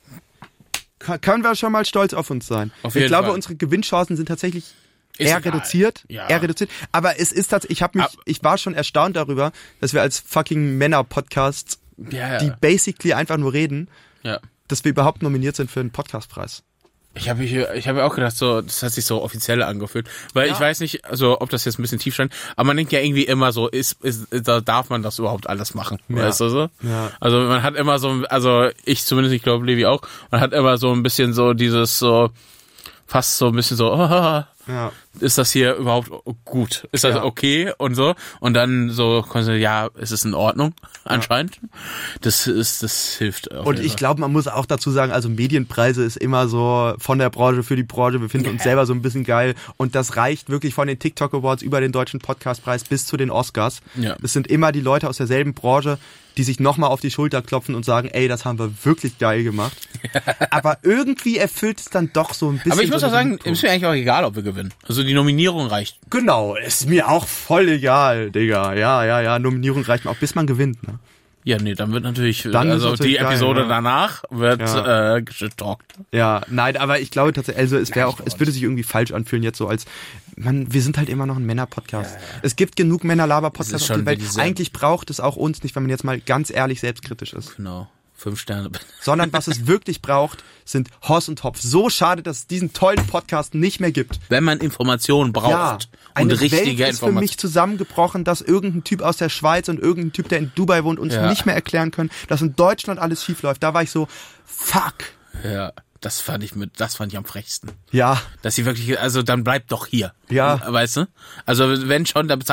Speaker 5: Ka- Können wir schon mal stolz auf uns sein.
Speaker 4: Auf
Speaker 5: Ich
Speaker 4: jeden
Speaker 5: glaube,
Speaker 4: Fall.
Speaker 5: unsere Gewinnchancen sind tatsächlich
Speaker 4: Ist
Speaker 5: eher
Speaker 4: egal.
Speaker 5: reduziert.
Speaker 4: Ja.
Speaker 5: Eher reduziert. Aber es ist tatsächlich, ich habe mich,
Speaker 4: Ab-
Speaker 5: ich war schon erstaunt darüber, dass wir als fucking Männer-Podcasts,
Speaker 4: Ja,
Speaker 5: die
Speaker 4: ja.
Speaker 5: basically einfach nur reden,
Speaker 4: ja.
Speaker 5: dass wir überhaupt nominiert sind für einen Podcastpreis.
Speaker 4: Ich habe ich habe auch gedacht, so, das hat sich so offiziell angefühlt, weil
Speaker 5: Ja.
Speaker 4: ich weiß nicht, also ob das jetzt ein bisschen tief stand, aber man denkt ja irgendwie immer so, ist, ist da darf man das überhaupt alles machen,
Speaker 5: Ja.
Speaker 4: weißt du so?
Speaker 5: Ja.
Speaker 4: Also man hat immer so, also ich zumindest, ich glaube Levi auch, man hat immer so ein bisschen so dieses so fast so ein bisschen so, oh,
Speaker 5: Ja.
Speaker 4: ist das hier überhaupt gut? Ist das
Speaker 5: Ja.
Speaker 4: okay und so? Und dann so, ja, ist es in Ordnung anscheinend? Das ist, das hilft. Auf
Speaker 5: Und
Speaker 4: jeden
Speaker 5: ich
Speaker 4: Fall.
Speaker 5: glaube, man muss auch dazu sagen, also Medienpreise ist immer so von der Branche für die Branche. Wir finden uns selber so ein bisschen geil. Und das reicht wirklich von den TikTok Awards über den Deutschen Podcastpreis bis zu den Oscars.
Speaker 4: Ja.
Speaker 5: Es sind immer die Leute aus derselben Branche, die sich nochmal auf die Schulter klopfen und sagen, ey, das haben wir wirklich geil gemacht. Aber irgendwie erfüllt es dann doch so ein bisschen.
Speaker 4: Aber ich muss
Speaker 5: so
Speaker 4: auch sagen,
Speaker 5: den
Speaker 4: ist mir eigentlich auch egal, ob wir gewinnen. Also die Nominierung reicht.
Speaker 5: Genau, ist mir auch voll egal, Digga. Ja, ja, ja, Nominierung reicht mir auch, bis man gewinnt, ne?
Speaker 4: Ja, nee, dann wird natürlich,
Speaker 5: Dann
Speaker 4: also
Speaker 5: ist natürlich
Speaker 4: die
Speaker 5: geil,
Speaker 4: Episode
Speaker 5: ja.
Speaker 4: danach wird
Speaker 5: Ja.
Speaker 4: äh, getalkt.
Speaker 5: Ja, nein, aber ich glaube tatsächlich, also es wäre auch, es würde sich irgendwie falsch anfühlen jetzt so als, man, wir sind halt immer noch ein Männer-Podcast. Ja, ja. Es gibt genug
Speaker 4: Es
Speaker 5: Männer-Laber-Podcasts
Speaker 4: ist
Speaker 5: auf
Speaker 4: schon
Speaker 5: der Welt.
Speaker 4: wie diese-
Speaker 5: Eigentlich braucht es auch uns nicht, wenn man jetzt mal ganz ehrlich selbstkritisch ist.
Speaker 4: Genau. Fünf Sterne.
Speaker 5: Sondern was es wirklich braucht, sind Hoss und Hopf. So schade, dass es diesen tollen Podcast nicht mehr gibt.
Speaker 4: Wenn man Informationen braucht
Speaker 5: Ja,
Speaker 4: und
Speaker 5: eine
Speaker 4: richtige
Speaker 5: Welt ist für
Speaker 4: Informationen.
Speaker 5: mich zusammengebrochen, dass irgendein Typ aus der Schweiz und irgendein Typ, der in Dubai wohnt, uns
Speaker 4: Ja.
Speaker 5: nicht mehr erklären können, dass in Deutschland alles schief läuft. Da war ich so, fuck.
Speaker 4: Ja, das fand ich mit, das fand ich am frechsten.
Speaker 5: Ja,
Speaker 4: Dass sie wirklich, also dann bleibt doch hier.
Speaker 5: Ja.
Speaker 4: Weißt du? Also wenn schon, dann